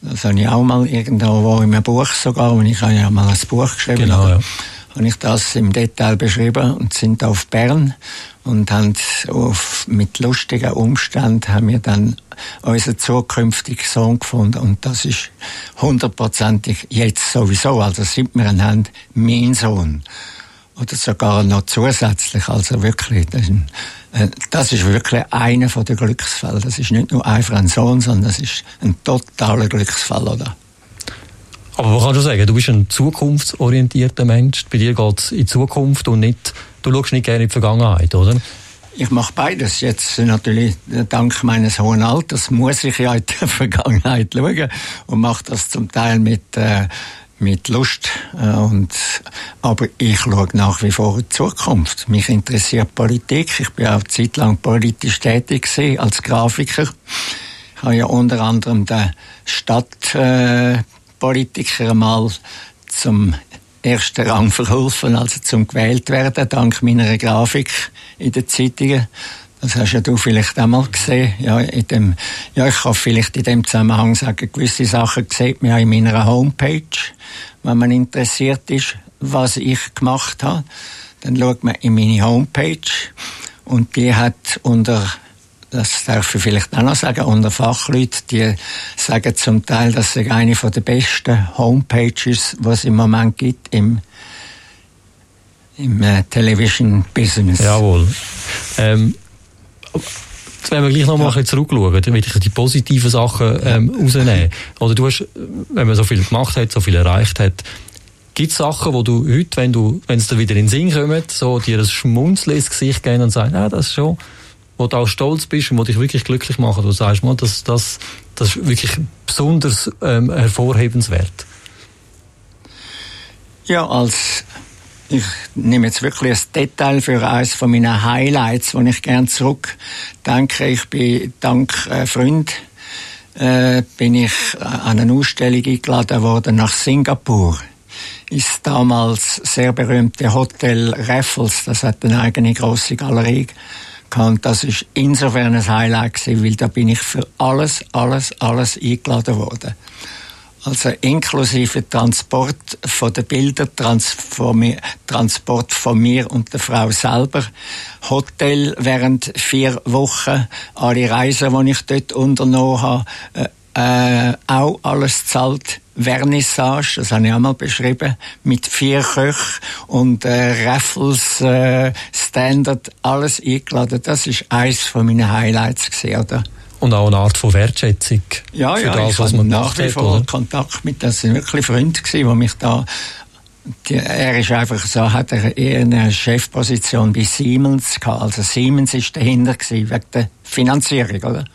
Das habe ich auch mal irgendwo in einem Buch sogar, und ich habe ja mal ein Buch geschrieben. Genau, ja. Habe ich das im Detail beschrieben und sind auf Bern und haben mit lustigen Umständen haben wir dann unseren zukünftigen Sohn gefunden, und das ist 100%ig jetzt sowieso, also seit wir ihn haben, mein Sohn. Oder sogar noch zusätzlich, also wirklich, das ist wirklich einer von den Glücksfällen. Das ist nicht nur einfach ein Sohn, sondern das ist ein totaler Glücksfall, oder? Aber was kannst du sagen? Du bist ein zukunftsorientierter Mensch. Bei dir geht es in die Zukunft und nicht, du schaust nicht gerne in die Vergangenheit, oder? Ich mache beides. Jetzt natürlich, dank meines hohen Alters, muss ich ja in die Vergangenheit schauen und mache das zum Teil mit Lust. Aber ich schaue nach wie vor in die Zukunft. Mich interessiert Politik. Ich bin auch eine Zeit lang politisch tätig gewesen, als Grafiker. Ich habe ja unter anderem den Stadtpolitiker mal zum ersten Rang verholfen, also zum gewählt werden, dank meiner Grafik in den Zeitungen. Das hast ja du vielleicht auch mal gesehen. Ich kann vielleicht in dem Zusammenhang sagen, gewisse Sachen sieht man ja in meiner Homepage. Wenn man interessiert ist, was ich gemacht habe, dann schaut man in meine Homepage, und die hat das darf ich vielleicht auch noch sagen, unter Fachleuten, die sagen zum Teil, das sei eine der besten Homepages, die es im Moment gibt im Television-Business. Jawohl. Jetzt werden wir gleich noch mal ein bisschen zurückschauen, damit ich die positiven Sachen rausnehmen. Oder du hast, wenn man so viel gemacht hat, so viel erreicht hat, gibt es Sachen, wo du heute, wenn es dir wieder in den Sinn kommt, so dir ein Schmunzeln ins Gesicht gehen und sagen, das ist schon, wo du auch stolz bist und wo dich wirklich glücklich macht, wo du sagst, das ist wirklich besonders hervorhebenswert? Ja, ich nehme jetzt wirklich ein Detail für eines von meinen Highlights, wo ich gerne zurückdenke. Ich bin dank Freund bin ich an eine Ausstellung eingeladen worden nach Singapur. Ist damals sehr berühmte Hotel Raffles, das hat eine eigene grosse Galerie. Und das ist insofern ein Highlight gewesen, weil da bin ich für alles eingeladen worden. Also inklusive Transport von den Bildern, Transport von mir und der Frau selber, Hotel während 4 Wochen, alle Reisen, die ich dort unternommen habe, auch alles zahlt. Vernissage, das habe ich auch mal beschrieben, mit 4 Köchen und Raffles, Standard, alles eingeladen. Das ist eines von meinen Highlights gewesen, oder? Und auch eine Art von Wertschätzung für das, ich was man nach wie vor oder? Kontakt mit, das sind wirklich Freunde gewesen, die mich da, er ist einfach so, hat er eher eine Chefposition bei Siemens gehabt, also Siemens ist dahinter gewesen, wegen der Finanzierung, oder?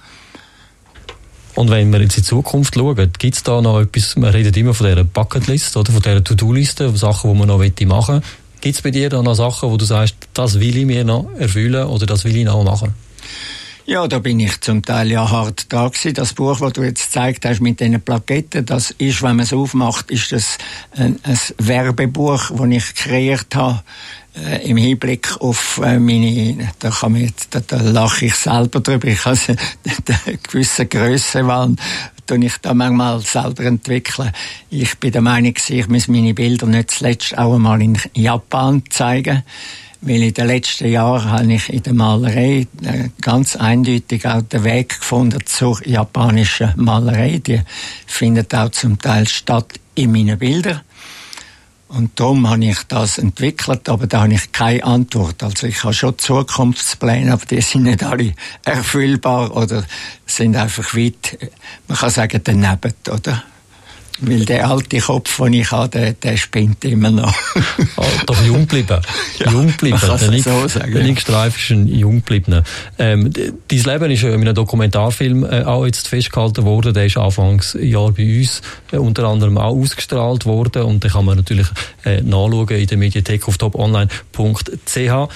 Und wenn wir jetzt in die Zukunft schauen, gibt es da noch etwas, wir reden immer von dieser Bucketlist oder von dieser To-Do-Liste, Sachen, die man noch machen möchte. Gibt es bei dir da noch Sachen, wo du sagst, das will ich mir noch erfüllen oder das will ich noch machen? Ja, da bin ich zum Teil ja hart da gewesen. Das Buch, das du jetzt gezeigt hast mit diesen Plaketten, das ist, wenn man es aufmacht, ist das ein Werbebuch, das ich kreiert habe, im Hinblick auf meine, da lache ich selber drüber, ich habe eine gewisse Grössenwahn, tue ich da manchmal selber entwickeln. Ich bin der Meinung, ich muss meine Bilder nicht zuletzt auch einmal in Japan zeigen, weil in den letzten Jahren habe ich in der Malerei ganz eindeutig auch den Weg gefunden zur japanischen Malerei. Die findet auch zum Teil statt in meinen Bildern. Und darum habe ich das entwickelt, aber da habe ich keine Antwort. Also ich habe schon Zukunftspläne, aber die sind nicht alle erfüllbar oder sind einfach weit, man kann sagen, daneben, oder? Weil der alte Kopf, den ich habe, der spinnt immer noch. Doch jung bleiben. Ja, jung bleiben. so sagen, der Nick Streif ist ein Junggebliebener. Dein Leben ist in einem Dokumentarfilm auch jetzt festgehalten worden. Der ist Anfangsjahr bei uns unter anderem auch ausgestrahlt worden. Und den kann man natürlich nachschauen in der Mediathek auf toponline.ch.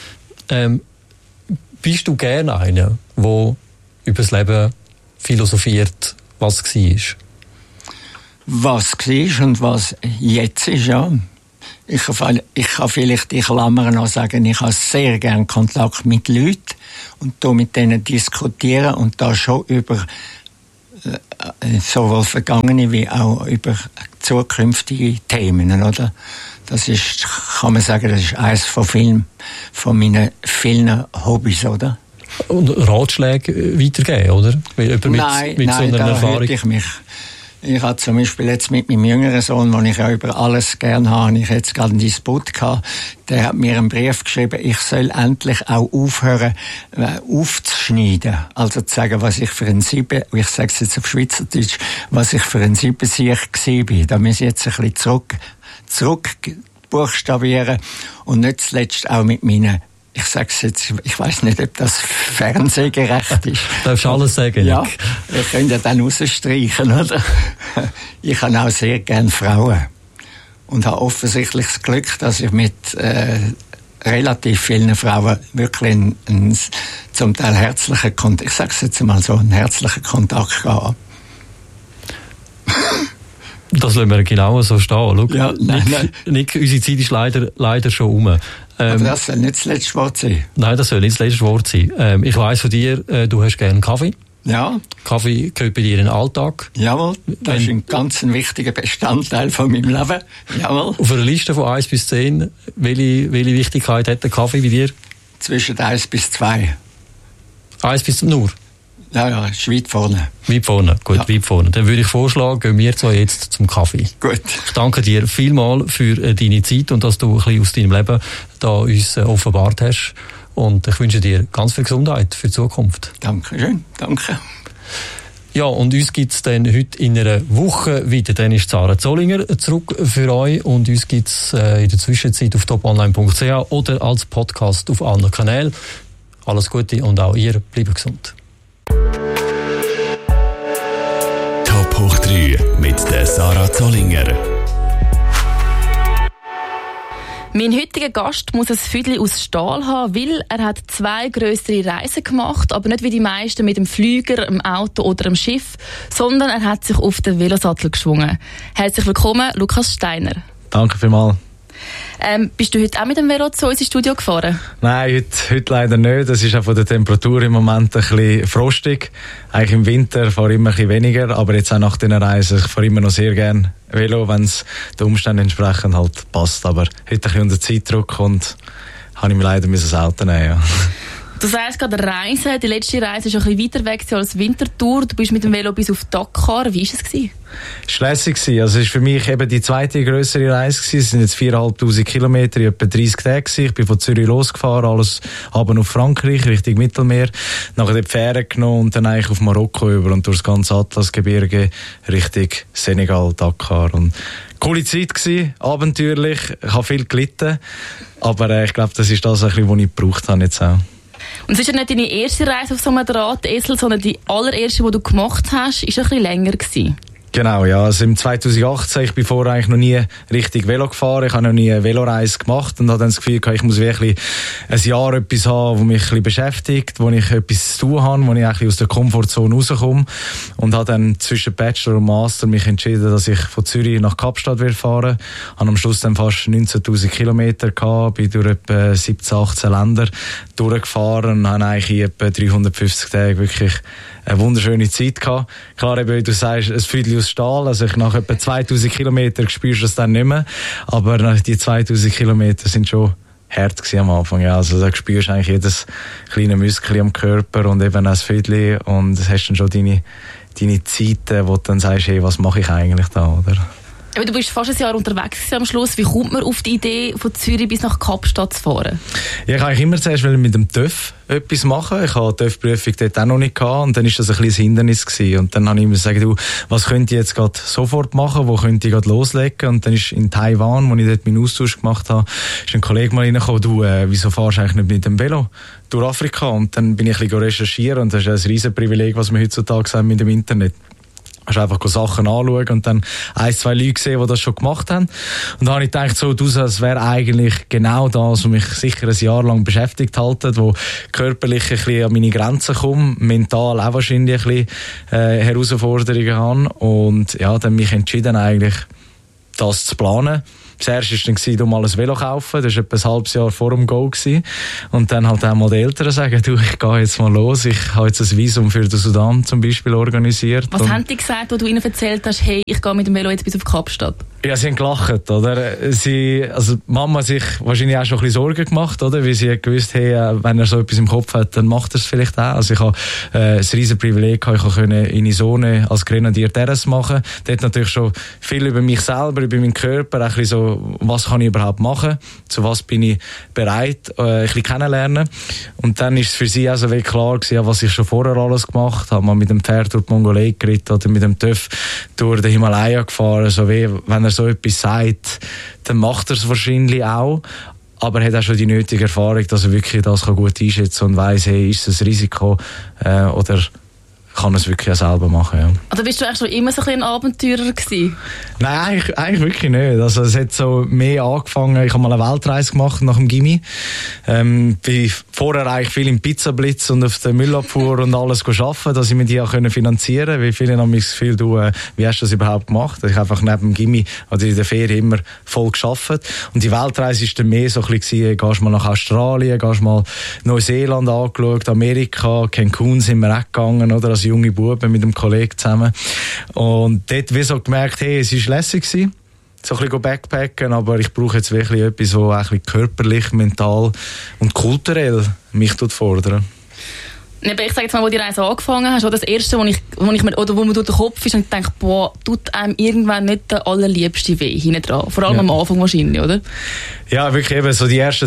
Bist du gerne einer, der über das Leben philosophiert, was war? Was war und was jetzt ist, ja. Ich kann vielleicht die Klammern noch sagen, ich habe sehr gerne Kontakt mit Leuten und da mit denen diskutieren und da schon über sowohl vergangene wie auch über zukünftige Themen, oder? Das ist, kann man sagen, das ist eines von meinen vielen Hobbys, oder? Und Ratschläge weitergeben, oder? Nein, so einer da Erfahrung. hörte ich mich. Ich habe zum Beispiel jetzt mit meinem jüngeren Sohn, den ich ja über alles gerne habe, ich jetzt gerade einen Disput gehabt, der hat mir einen Brief geschrieben, ich soll endlich auch aufhören, aufzuschneiden. Also zu sagen, was ich für ein Sieben, ich sage es jetzt auf Schweizerdeutsch, was ich für ein Siebensieg gewesen bin. Da muss ich jetzt ein bisschen zurück buchstabieren und nicht zuletzt auch mit meinen, ich sage es jetzt, ich weiss nicht, ob das fernsehgerecht ist. Du darfst alles sagen, ja, Nick. wir können ja dann rausstreichen, oder? Ich habe auch sehr gerne Frauen. Und habe offensichtlich das Glück, dass ich mit relativ vielen Frauen wirklich einen zum Teil herzlichen Kontakt, ich sage es jetzt mal so, einen herzlichen Kontakt habe. Das lassen wir genau so stehen. Schau, Ja, nein. Nick, unsere Zeit ist leider schon um. Aber das soll nicht das letzte Wort sein. Nein, das soll nicht das letzte Wort sein. Ich weiss von dir, du hast gerne Kaffee. Ja. Kaffee gehört bei dir in den Alltag. Jawohl, das ist ein ganz wichtiger Bestandteil von meinem Leben. Jawohl. Auf einer Liste von 1 bis 10, welche Wichtigkeit hat der Kaffee bei dir? Zwischen 1 bis 2. 1 bis nur? Ja, ist weit vorne. Weit vorne, gut, Ja. weit vorne. Dann würde ich vorschlagen, gehen wir zwei jetzt zum Kaffee. Gut. Ich danke dir vielmal für deine Zeit und dass du ein bisschen aus deinem Leben da uns offenbart hast. Und ich wünsche dir ganz viel Gesundheit für die Zukunft. Dankeschön, danke. Ja, und uns gibt's dann heute in einer Woche wieder. Dann ist Sarah Zollinger zurück für euch und uns gibt's in der Zwischenzeit auf toponline.ch oder als Podcast auf allen Kanälen. Alles Gute und auch ihr bleibt gesund. Top hoch 3 mit der Sarah Zollinger. Mein heutiger Gast muss ein Füdli aus Stahl haben, weil er hat 2 grössere Reisen gemacht, aber nicht wie die meisten mit dem Flüger, dem Auto oder dem Schiff, sondern er hat sich auf den Velosattel geschwungen. Herzlich willkommen, Lukas Steiner. Danke vielmals. Bist du heute auch mit dem Velo zu uns ins Studio gefahren? Nein, heute leider nicht. Es ist auch von der Temperatur im Moment ein bisschen frostig. Eigentlich im Winter fahre ich immer ein bisschen weniger, aber jetzt auch nach diesen Reisen, ich fahre immer noch sehr gerne Velo, wenn es den Umständen entsprechend halt passt. Aber heute ein bisschen unter Zeitdruck und habe ich mir leider das Auto nehmen. Ja. Du sagst gerade Reisen. Die letzte Reise ist ein bisschen weiter weg als Winterthur. Du bist mit dem Velo bis auf Dakar. Wie war es? Es war lässig. Also es war für mich eben die zweite grössere Reise. Es sind jetzt 4'500 Kilometer, etwa 30 Tage. Ich bin von Zürich losgefahren, alles runter auf Frankreich, Richtung Mittelmeer. Nachher die Fähre genommen und dann eigentlich auf Marokko über und durch das ganze Atlasgebirge Richtung Senegal, Dakar. Und coole Zeit gewesen, abenteuerlich. Ich habe viel gelitten. Aber ich glaube, das ist das, was ich gebraucht habe jetzt auch. Und es ist ja nicht deine erste Reise auf so einem Drahtesel, sondern die allererste, die du gemacht hast, ist ein bisschen länger gewesen. Genau, ja. Also im 2018, ich bin vorher eigentlich noch nie richtig Velo gefahren. Ich habe noch nie eine Veloreise gemacht und habe dann das Gefühl gehabt, ich muss wirklich ein Jahr etwas haben, das mich ein bisschen beschäftigt, wo ich etwas zu tun habe, wo ich eigentlich aus der Komfortzone rauskomme. Und habe dann zwischen Bachelor und Master mich entschieden, dass ich von Zürich nach Kapstadt fahren will. Habe am Schluss dann fast 19'000 Kilometer gehabt, bin durch etwa 17, 18 Länder durchgefahren und habe eigentlich in etwa 350 Tagen wirklich eine wunderschöne Zeit gehabt. Klar, eben, wie du sagst, ein Füdli aus Stahl, also nach etwa 2000 Kilometern spürst du es dann nicht mehr, aber die 2000 Kilometer sind schon hart gewesen am Anfang, ja. Also da spürst du eigentlich jedes kleine Muskel am Körper und eben auch das Füdli und hast dann schon deine Zeiten, wo du dann sagst, hey, was mache ich eigentlich da, oder? Aber du bist fast ein Jahr unterwegs am Schluss. Wie kommt man auf die Idee, von Zürich bis nach Kapstadt zu fahren? Ja, ich wollte eigentlich immer zuerst mit dem TÜV etwas machen. Ich hatte die TÜV-Prüfung dort auch noch nicht gehabt und dann war das ein kleines Hindernis gewesen. Und dann habe ich immer gesagt, du, was könnte ich jetzt gerade sofort machen, wo könnte ich gerade loslegen? Und dann ist in Taiwan, wo ich dort meinen Austausch gemacht habe, ist ein Kollege mal reingekommen, du, wieso fahrst du eigentlich nicht mit dem Velo durch Afrika? Und dann bin ich ein bisschen recherchieren und das ist ein riesen Privileg, was wir heutzutage haben mit dem Internet. Hast einfach Sachen anschauen und dann 1, 2 Leute gesehen, die das schon gemacht haben. Und dann habe ich gedacht, so, das wäre eigentlich genau das, was mich sicher ein Jahr lang beschäftigt hat, wo körperlich ein bisschen an meine Grenzen komme, mental auch wahrscheinlich ein bisschen Herausforderungen habe. Und ja, dann mich entschieden eigentlich, das zu planen. Zuerst war es dann, du mal ein Velo kaufen, das war etwa ein halbes Jahr vor dem Go gewesen. Und dann halt auch mal die Eltern sagen, du, ich gehe jetzt mal los, ich habe jetzt ein Visum für den Sudan zum Beispiel organisiert. Was haben die gesagt, wo du ihnen erzählt hast, hey, ich gehe mit dem Velo jetzt bis auf Kapstadt? Ja, sie haben gelacht, oder? Also Mama hat sich wahrscheinlich auch schon ein bisschen Sorgen gemacht, oder? Weil sie hat gewusst, hey, wenn er so etwas im Kopf hat, dann macht er es vielleicht auch. Also ich habe ein riesen Privileg, ich konnte in Isone als Grenadier Terrace machen. Dort natürlich schon viel über mich selber, über meinen Körper, ein bisschen so, was kann ich überhaupt machen, zu was bin ich bereit, ein bisschen kennenlernen. Und dann ist es für sie also klar gewesen, was ich schon vorher alles gemacht habe. Mal mit dem Pferd durch die Mongolei geritten oder mit dem TÜV durch den Himalaya gefahren, so wie, wenn er so etwas sagt, dann macht er es wahrscheinlich auch. Aber er hat auch schon die nötige Erfahrung, dass er wirklich das gut einschätzen kann und weiss, hey, ist es ein Risiko oder kann es wirklich auch selber machen. Ja. Also bist du eigentlich schon immer so ein Abenteurer gewesen? Nein, eigentlich wirklich nicht. Also es hat so mehr angefangen. Ich habe mal eine Weltreise gemacht nach dem Gymi. Bin vorher eigentlich viel im Pizzablitz und auf der Müllabfuhr und alles arbeiten, dass ich mir die auch finanzieren konnte. Weil viele haben mich das Gefühl, wie hast du das überhaupt gemacht? Ich habe einfach neben dem Gymi oder in der Ferien immer voll gearbeitet. Und die Weltreise ist dann mehr so ein bisschen, gehst mal nach Australien, gehst mal Neuseeland angeschaut, Amerika, Cancun sind wir auch gegangen, oder? Als junge Buben mit einem Kollegen zusammen. Und dort wie so gemerkt, hey, es war lässig gewesen. So ein bisschen backpacken, aber ich brauche jetzt wirklich etwas, was ein bisschen körperlich, mental und kulturell mich fordert. Ich sage jetzt mal, wo die Reise angefangen hast, das Erste, wo mir durch den Kopf ist und ich denke, boah, tut einem irgendwann nicht der allerliebste weh hinten dran. Vor allem am Anfang wahrscheinlich, oder? Ja, wirklich eben, so die ersten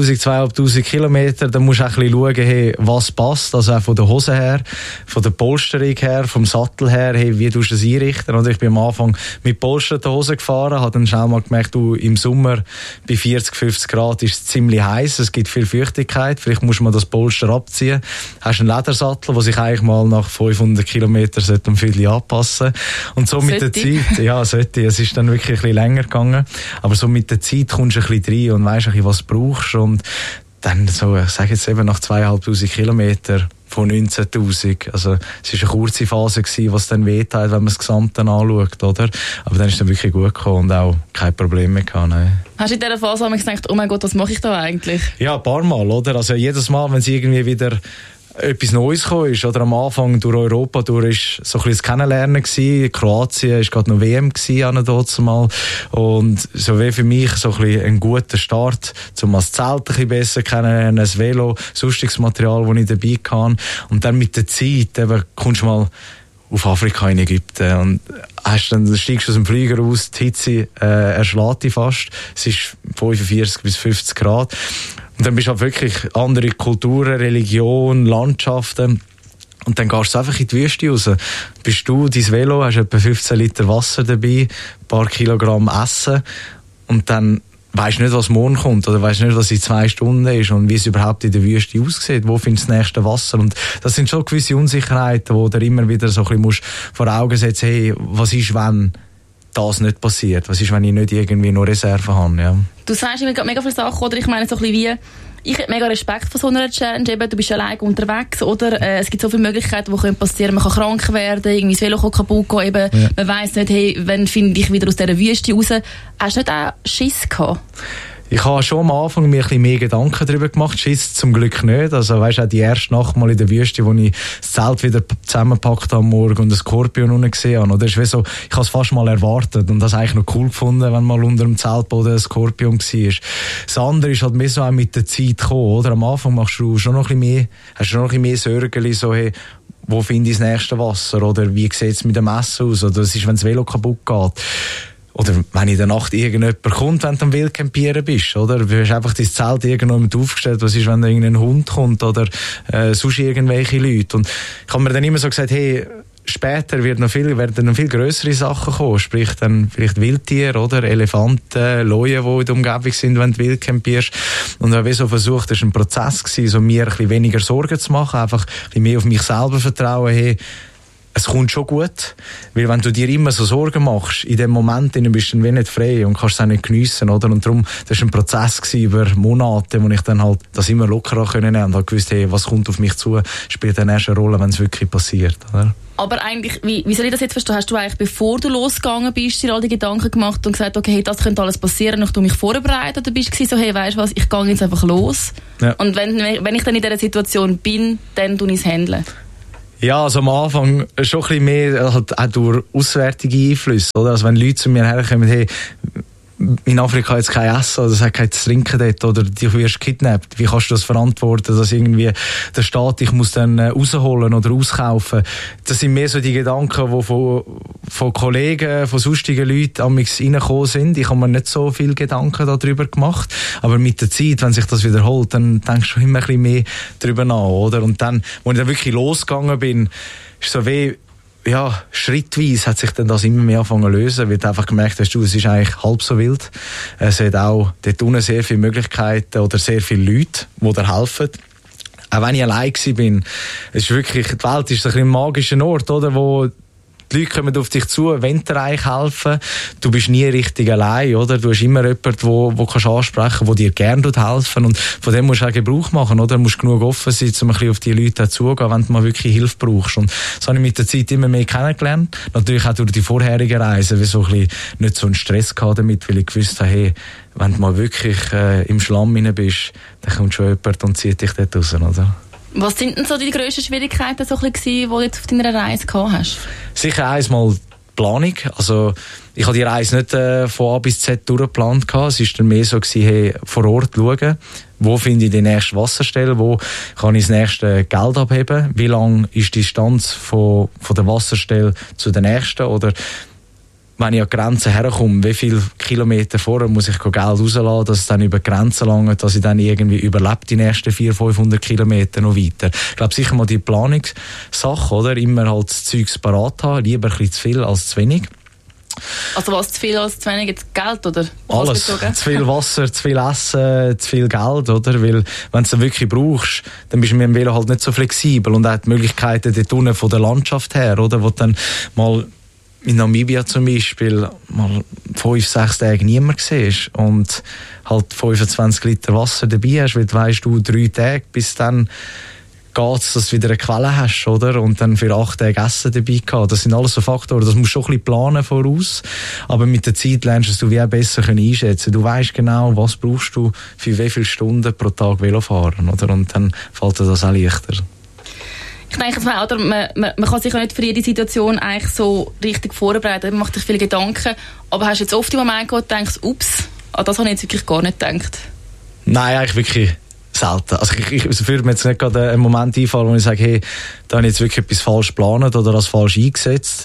2'000 Kilometer, da musst du auch ein bisschen schauen, hey, was passt, also auch von der Hose her, von der Polsterung her, vom Sattel her, hey, wie tust du das einrichten? Und ich bin am Anfang mit polsterten Hosen gefahren, habe dann schnell mal gemerkt, im Sommer bei 40, 50 Grad ist es ziemlich heiß, es gibt viel Feuchtigkeit, vielleicht muss man das Polster abziehen. Hast einen Ledersattel, der sich eigentlich mal nach 500 Kilometern ein Viertel anpassen. Und so mit der Zeit, ja, sollte, es ist dann wirklich ein bisschen länger gegangen, aber so mit der Zeit kommst du ein bisschen rein und weisst ein bisschen, was du brauchst. Und dann so, ich sage jetzt eben nach 2'500 Kilometern von 19'000. Also, es war eine kurze Phase gewesen, was dann wehtat, wenn man das Gesamte anschaut, oder? Aber dann ist es dann wirklich gut gekommen und auch kein Problem mehr gehabt, nein. Hast du in dieser Phase gedacht, oh mein Gott, was mache ich da eigentlich? Ja, ein paar Mal, oder? Also, jedes Mal, wenn es irgendwie wieder etwas Neues gekommen ist, oder am Anfang durch Europa durch ist so ein bisschen das Kennenlernen gewesen. Kroatien ist gerade noch WM gewesen, mal. Und so wie für mich so ein bisschen ein guter Start, um das Zelt ein bisschen besser kennenlernen, das Velo, sonstiges Material, das ich dabei kann. Und dann mit der Zeit eben kommst du mal auf Afrika in Ägypten und dann steigst du aus dem Flieger raus, die Hitze erschlägt dich fast. Es ist 45 bis 50 Grad. Und dann bist du halt wirklich andere Kulturen, Religion, Landschaften. Und dann gehst du einfach in die Wüste raus. Bist du, dein Velo, hast etwa 15 Liter Wasser dabei, ein paar Kilogramm Essen. Und dann weisst du nicht, was morgen kommt, oder weisst nicht, was in 2 Stunden ist und wie es überhaupt in der Wüste aussieht. Wo findest du das nächste Wasser? Und das sind schon gewisse Unsicherheiten, wo du immer wieder so ein bisschen vor Augen setzen, hey, was ist, wenn das nicht passiert? Was ist, wenn ich nicht irgendwie noch Reserven habe? Ja. Du sagst immer mega viele Sachen, oder? Ich meine so ein bisschen wie, ich habe mega Respekt vor so einer Challenge. Eben, du bist alleine unterwegs, oder? Es gibt so viele Möglichkeiten, die passieren können. Man kann krank werden, irgendwie das Velo kann kaputt gehen. Eben, ja. Man weiss nicht, hey, wann finde ich wieder aus dieser Wüste raus. Hast du nicht auch Schiss gehabt? Ich habe schon am Anfang mir ein bisschen mehr Gedanken darüber gemacht. Schiss zum Glück nicht. Also, weisst du, auch die erste Nacht mal in der Wüste, wo ich das Zelt wieder zusammengepackt habe am Morgen und einen Skorpion unten gesehen habe. Oder? Das ist wie so, ich habe es fast mal erwartet und das eigentlich noch cool gefunden, wenn mal unter dem Zeltboden ein Skorpion war. Das andere ist halt mehr so auch mit der Zeit gekommen, oder? Am Anfang machst du schon noch ein bisschen mehr, hast du noch ein bisschen mehr Sorgen, so, hey, wo finde ich das nächste Wasser? Oder wie sieht es mit dem Essen aus? Oder das ist, wenn das Velo kaputt geht. Oder wenn in der Nacht irgendjemand kommt, wenn du am Wildcampieren bist, oder? Du hast einfach dein Zelt irgendjemand aufgestellt. Was ist, wenn da irgendein Hund kommt oder sonst irgendwelche Leute? Und ich habe mir dann immer so gesagt, hey, später werden noch viel grössere Sachen kommen. Sprich dann vielleicht Wildtiere, oder? Elefanten, Löwen, die in der Umgebung sind, wenn du wildcampierst. Und habe ich so versucht, das war ein Prozess gewesen, so mir ein bisschen weniger Sorgen zu machen, einfach ein bisschen mehr auf mich selber vertrauen, hey, es kommt schon gut, weil wenn du dir immer so Sorgen machst, in dem Moment bist du dann nicht frei und kannst es auch nicht geniessen, oder? Und darum, das war ein Prozess über Monate, wo ich dann halt das immer lockerer nehmen konnte und halt gewusst, hey, was kommt auf mich zu, spielt dann erst eine Rolle, wenn es wirklich passiert, oder? Aber eigentlich, wie soll ich das jetzt verstehen? Hast du eigentlich, bevor du losgegangen bist, dir all die Gedanken gemacht und gesagt, okay, hey, das könnte alles passieren, und du mich vorbereitet, oder bist du so, hey, weißt du was, ich gehe jetzt einfach los? Ja. Und wenn ich dann in dieser Situation bin, dann tue ich es handeln. Ja, also am Anfang schon ein bisschen mehr halt auch durch auswärtige Einflüsse, oder? Also wenn Leute zu mir herkommen, hey, in Afrika jetzt kein Essen oder es hat kein Trinken dort oder du wirst kidnappt, wie kannst du das verantworten, dass irgendwie der Staat dich muss dann rausholen oder auskaufen? Das sind mehr so die Gedanken, die von Kollegen, von sonstigen Leuten amigs reingekommen sind. Ich habe mir nicht so viel Gedanken darüber gemacht, aber mit der Zeit, wenn sich das wiederholt, dann denkst du immer ein bisschen mehr darüber nach, oder? Und dann, als ich dann wirklich losgegangen bin, ist so wie, ja, schrittweise hat sich dann das immer mehr angefangen zu lösen, weil du einfach gemerkt hast, es ist eigentlich halb so wild. Es hat auch dort unten sehr viele Möglichkeiten oder sehr viele Leute, die dir helfen. Auch wenn ich allein bin, es ist wirklich, die Welt ist ein magischer Ort, oder, wo die Leute kommen auf dich zu, wollen dir eigentlich helfen. Du bist nie richtig allein, oder? Du hast immer jemanden, wo kannst ansprechen, der dir gerne helfen. Und von dem musst du auch Gebrauch machen, oder? Du musst genug offen sein, um ein bisschen auf die Leute zuzugehen, wenn du mal wirklich Hilfe brauchst. Und das habe ich mit der Zeit immer mehr kennengelernt. Natürlich auch durch die vorherigen Reisen, wie so ein bisschen nicht so einen Stress gehabt damit, weil ich gewusst habe, hey, wenn du mal wirklich im Schlamm rein bist, dann kommt schon jemand und zieht dich dort raus, oder? Was sind denn so die grössten Schwierigkeiten, so ein bisschen, die du jetzt auf deiner Reise gehabt hast? Sicher einmal die Planung. Also, ich habe die Reise nicht von A bis Z durchgeplant. Es war dann mehr so, hey, vor Ort schauen, wo finde ich die nächste Wasserstelle, wo kann ich das nächste Geld abheben, wie lang ist die Distanz von der Wasserstelle zu der nächsten, oder wenn ich an die Grenze herkomme, wie viele Kilometer vorher muss ich Geld rauslassen, dass es dann über die Grenze langt, dass ich dann irgendwie überlebe die nächsten 400-500 Kilometer noch weiter. Ich glaube, sicher mal die Planungssache, oder? Immer halt das Zeugs parat haben, lieber ein bisschen zu viel als zu wenig. Also was zu viel als zu wenig? Geld, oder? Alles. Zu viel Wasser, zu viel Essen, zu viel Geld, oder? Weil, wenn du es dann wirklich brauchst, dann bist du mit dem Velo halt nicht so flexibel und auch die Möglichkeiten dort unten von der Landschaft her, oder? Wo du dann mal in Namibia zum Beispiel mal 5-6 Tage niemand siehst und halt 25 Liter Wasser dabei hast, weil du weisst, 3 Tage, bis dann geht's, dass du wieder eine Quelle hast, oder? Und dann für 8 Tage Essen dabei gehabt. Das sind alles so Faktoren, das musst du schon ein bisschen planen voraus. Aber mit der Zeit lernst du wie auch besser einschätzen. Du weisst genau, was brauchst du für wie viele Stunden pro Tag Velofahren, oder? Und dann fällt dir das auch leichter. Ich denke, man kann sich auch nicht für jede Situation eigentlich so richtig vorbereiten. Man macht sich viele Gedanken. Aber hast du jetzt oft im Moment gedacht, denkst, ups, an das habe ich jetzt wirklich gar nicht gedacht? Nein, eigentlich wirklich selten. Also ich würde mir jetzt nicht gerade einen Moment einfallen, wo ich sage, hey, da habe ich jetzt wirklich etwas falsch geplant oder als falsch eingeschätzt.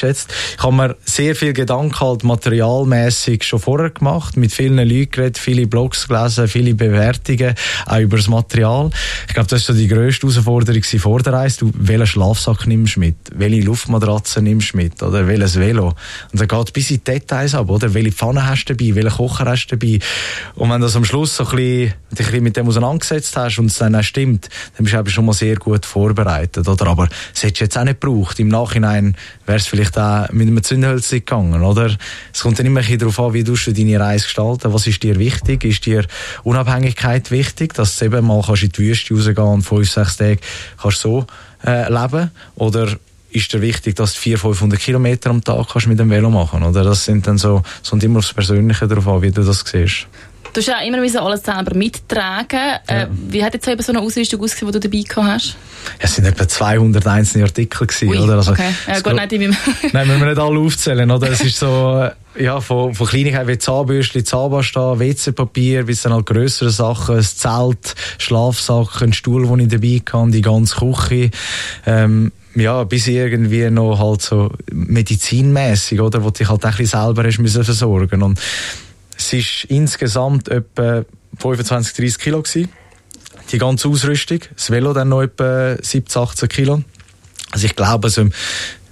Ich habe mir sehr viel Gedanken halt materialmässig schon vorher gemacht, mit vielen Leuten geredet, viele Blogs gelesen, viele Bewertungen, auch über das Material. Ich glaube, das war so die grösste Herausforderung vor der Reise. Du, welchen Schlafsack nimmst du mit? Welche Luftmatratze nimmst du mit? Oder welches Velo? Und dann geht es bis in die Details ab, oder? Welche Pfanne hast du dabei? Welchen Kocher hast du dabei? Und wenn du das am Schluss so dich ein bisschen mit dem auseinandergesetzt hast und es dann auch stimmt, dann bist du schon mal sehr gut vorbereitet. Oder? Aber es hättest du jetzt auch nicht gebraucht. Im Nachhinein wäre es vielleicht auch mit einem Zündhölzchen gegangen. Oder? Es kommt dann immer ein bisschen darauf an, wie du deine Reise gestalten. Was ist dir wichtig? Ist dir Unabhängigkeit wichtig? Dass du eben mal in die Wüste rausgehen und 5-6 Tage kannst so leben? Oder ist dir wichtig, dass du 400-500 Kilometer am Tag kannst mit dem Velo machen? Oder? Das sind dann so, es kommt immer aufs Persönliche darauf an, wie du das siehst. Du hast ja immer alles selber mittragen. Ja. Wie hat jetzt so eine Ausrüstung ausgesehen, die du dabei gehabt hast? Ja, es sind etwa 200 einzelne Artikel gewesen, oder? Also, okay. Ja, gut, nicht in meinem... Nein, müssen wir nicht alle aufzählen, oder? Es ist so, ja, von Kleinigkeiten wie Zahnbürstchen, Zahnpasta, WC-Papier, bis dann halt grössere Sachen, ein Zelt, Schlafsack, ein Stuhl, den ich dabei hatte, die ganze Küche, ja, bis irgendwie noch halt so medizinmässig, oder? Wo du dich halt ein bisschen selber hast müssen versorgen. Und es war insgesamt etwa 25-30 Kilo gewesen. Die ganze Ausrüstung. Das Velo dann noch etwa 17-18 Kilo. Also ich glaube, also im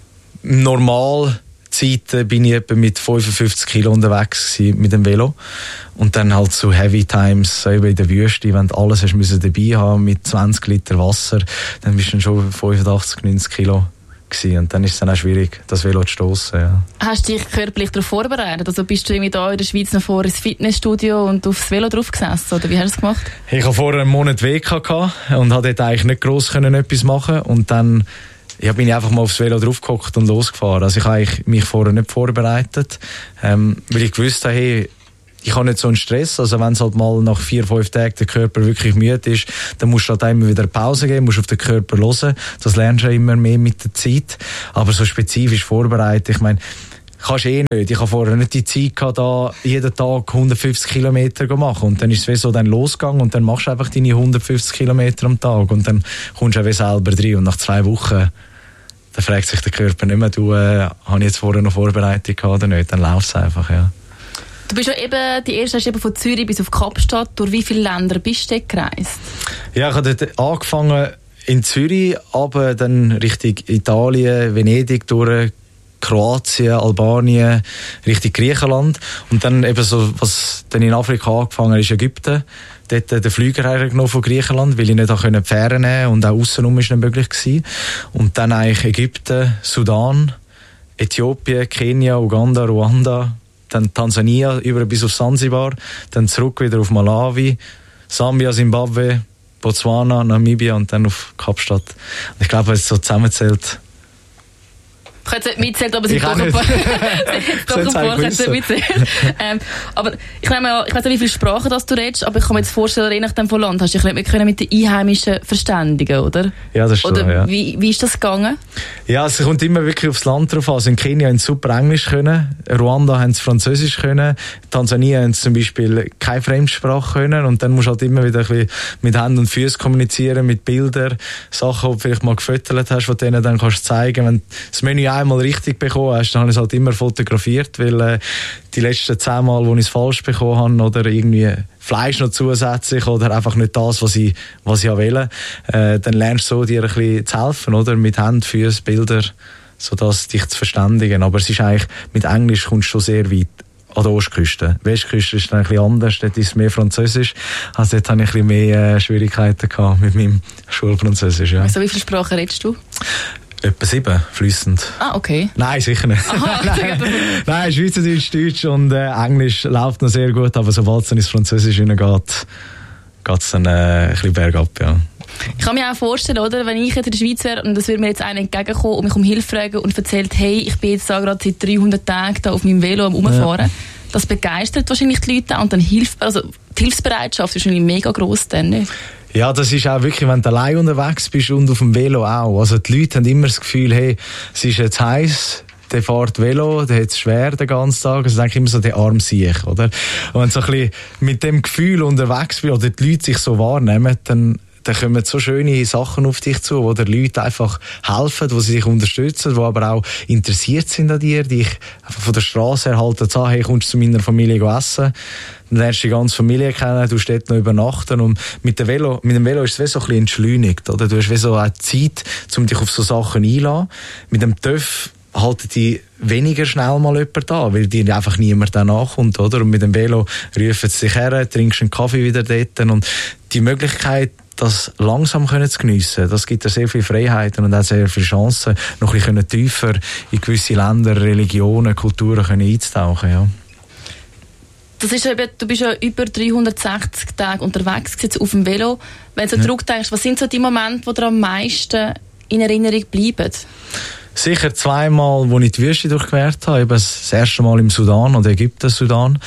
Normalzeiten bin ich etwa mit 55 Kilo unterwegs gewesen mit dem Velo. Und dann halt so Heavy Times, so eben in der Wüste, wenn du alles hast müssen dabei haben mit 20 Liter Wasser, dann bist du dann schon 85-90 Kilo gewesen. Und dann ist es dann auch schwierig, das Velo zu stossen. Ja. Hast du dich körperlich darauf vorbereitet? Also bist du irgendwie da in der Schweiz noch vor ins Fitnessstudio und aufs Velo drauf gesessen? Oder wie hast du das gemacht? Ich hatte vorher einen Monat WK und konnte dort eigentlich nicht gross etwas machen. Und dann bin ich einfach mal aufs Velo draufgehockt und losgefahren. Also ich habe mich vorher nicht vorbereitet, weil ich gewusst habe, hey, ich habe nicht so einen Stress, also wenn es halt mal nach 4-5 Tagen der Körper wirklich müde ist, dann musst du halt immer wieder eine Pause geben, musst auf den Körper hören. Das lernst du ja immer mehr mit der Zeit. Aber so spezifisch vorbereitet, ich meine, kannst du nicht. Ich habe vorher nicht die Zeit gehabt, da jeden Tag 150 Kilometer zu machen. Und dann ist es wie so dann losgegangen und dann machst du einfach deine 150 Kilometer am Tag und dann kommst du auch wie selber rein. Und nach 2 Wochen, dann fragt sich der Körper nicht mehr, habe ich jetzt vorher noch Vorbereitung gehabt oder nicht? Dann läuft es einfach, ja. Du bist ja eben, die erste hast du eben von Zürich bis auf Kapstadt. Durch wie viele Länder bist du dort gereist? Ja, ich habe dort angefangen in Zürich, aber dann Richtung Italien, Venedig, durch Kroatien, Albanien, Richtung Griechenland. Und dann eben so, was dann in Afrika angefangen ist, Ägypten. Dort den Flüger hergenommen von Griechenland, weil ich nicht auch die Fähren nehmen konnte und auch aussenrum ist nicht möglich gewesen. Und dann eigentlich Ägypten, Sudan, Äthiopien, Kenia, Uganda, Ruanda, dann Tansania über bis auf Sansibar, dann zurück wieder auf Malawi, Sambia, Zimbabwe, Botswana, Namibia und dann auf Kapstadt. Und ich glaube, wenn es so zusammenzählt. Ich hätte es nicht mitzählt, aber es sind doch ein paar. Aber ich weiß nicht, wie viele Sprachen du redest, aber ich kann mir jetzt vorstellen, je nachdem von Land hast du dich nicht mehr mit den Einheimischen verständigen, oder? Ja, das stimmt. Oder ja. Wie ist das gegangen? Ja, es kommt immer wirklich aufs Land drauf an. Also in Kenia haben sie super Englisch können, Ruanda haben sie Französisch können, Tansania haben sie zum Beispiel keine Fremdsprache können und dann musst du halt immer wieder ein bisschen mit Händen und Füßen kommunizieren, mit Bildern, Sachen, die du vielleicht mal gefüttert hast, die du denen dann kannst zeigen. Wenn das Menü einmal richtig bekommen hast, dann habe ich es halt immer fotografiert, weil die letzten 10 Mal, wo ich es falsch bekommen habe oder irgendwie Fleisch noch zusätzlich oder einfach nicht das, was ich wollte, dann lernst du so, dir ein bisschen zu helfen, oder? Mit Händen, Füßen, Bilder, sodass dich zu verständigen. Aber es ist eigentlich, mit Englisch kommst du schon sehr weit. An der Ostküste. Westküste ist dann ein bisschen anders, dort ist es mehr Französisch. Also dort hatte ich ein bisschen mehr Schwierigkeiten gehabt mit meinem Schulfranzösisch. Ja. Also wie viele Sprachen redest du? Etwa 7, fließend. Ah, okay. Nein, sicher nicht. Aha, Nein, Schweizerdeutsch, Deutsch und Englisch läuft noch sehr gut, aber sobald es dann ins Französische hineingeht, geht es dann ein bisschen bergab, ja. Ich kann mir auch vorstellen, oder, wenn ich jetzt in der Schweiz wäre und es würde mir jetzt einer entgegenkommen und mich um Hilfe fragen und erzählt, hey, ich bin jetzt da gerade seit 300 Tagen da auf meinem Velo am Rumfahren. Ja. Das begeistert wahrscheinlich die Leute auch und dann die Hilfsbereitschaft ist wahrscheinlich mega gross dann, nicht? Ja, das ist auch wirklich, wenn du allein unterwegs bist und auf dem Velo auch. Also die Leute haben immer das Gefühl, hey, es ist jetzt heiß, der fährt Velo, der hat es schwer den ganzen Tag. Also denke ich immer so, der arm Sieg, oder? Und wenn du so ein bisschen mit dem Gefühl unterwegs bist oder die Leute sich so wahrnehmen, dann kommen so schöne Sachen auf dich zu, wo die Leute einfach helfen, wo sie dich unterstützen, die aber auch interessiert sind an dir, dich einfach von der Straße erhalten, sagen, hey, kommst du zu meiner Familie essen? Dann lernst du die ganze Familie kennen, du dort noch übernachten und mit dem Velo ist es wie so ein bisschen entschleunigt, oder? Du hast wie so eine Zeit, um dich auf so Sachen einzulassen. Mit dem TÜV halten die weniger schnell mal jemand an, weil dir einfach niemand danach kommt, oder? Und mit dem Velo rufen sie dich her, trinkst einen Kaffee wieder dort und die Möglichkeit, das langsam zu geniessen, das gibt dir sehr viele Freiheiten und auch sehr viele Chancen, noch ein bisschen tiefer in gewisse Länder, Religionen, Kulturen einzutauchen, ja. Das ist eben, du bist ja über 360 Tage unterwegs auf dem Velo. Wenn du zurückdenkst, was sind so die Momente, die dir am meisten in Erinnerung bleiben? Sicher 2 Mal, wo ich die Wüste durchquert habe. Eben das erste Mal im Sudan oder Ägypten, Sudan.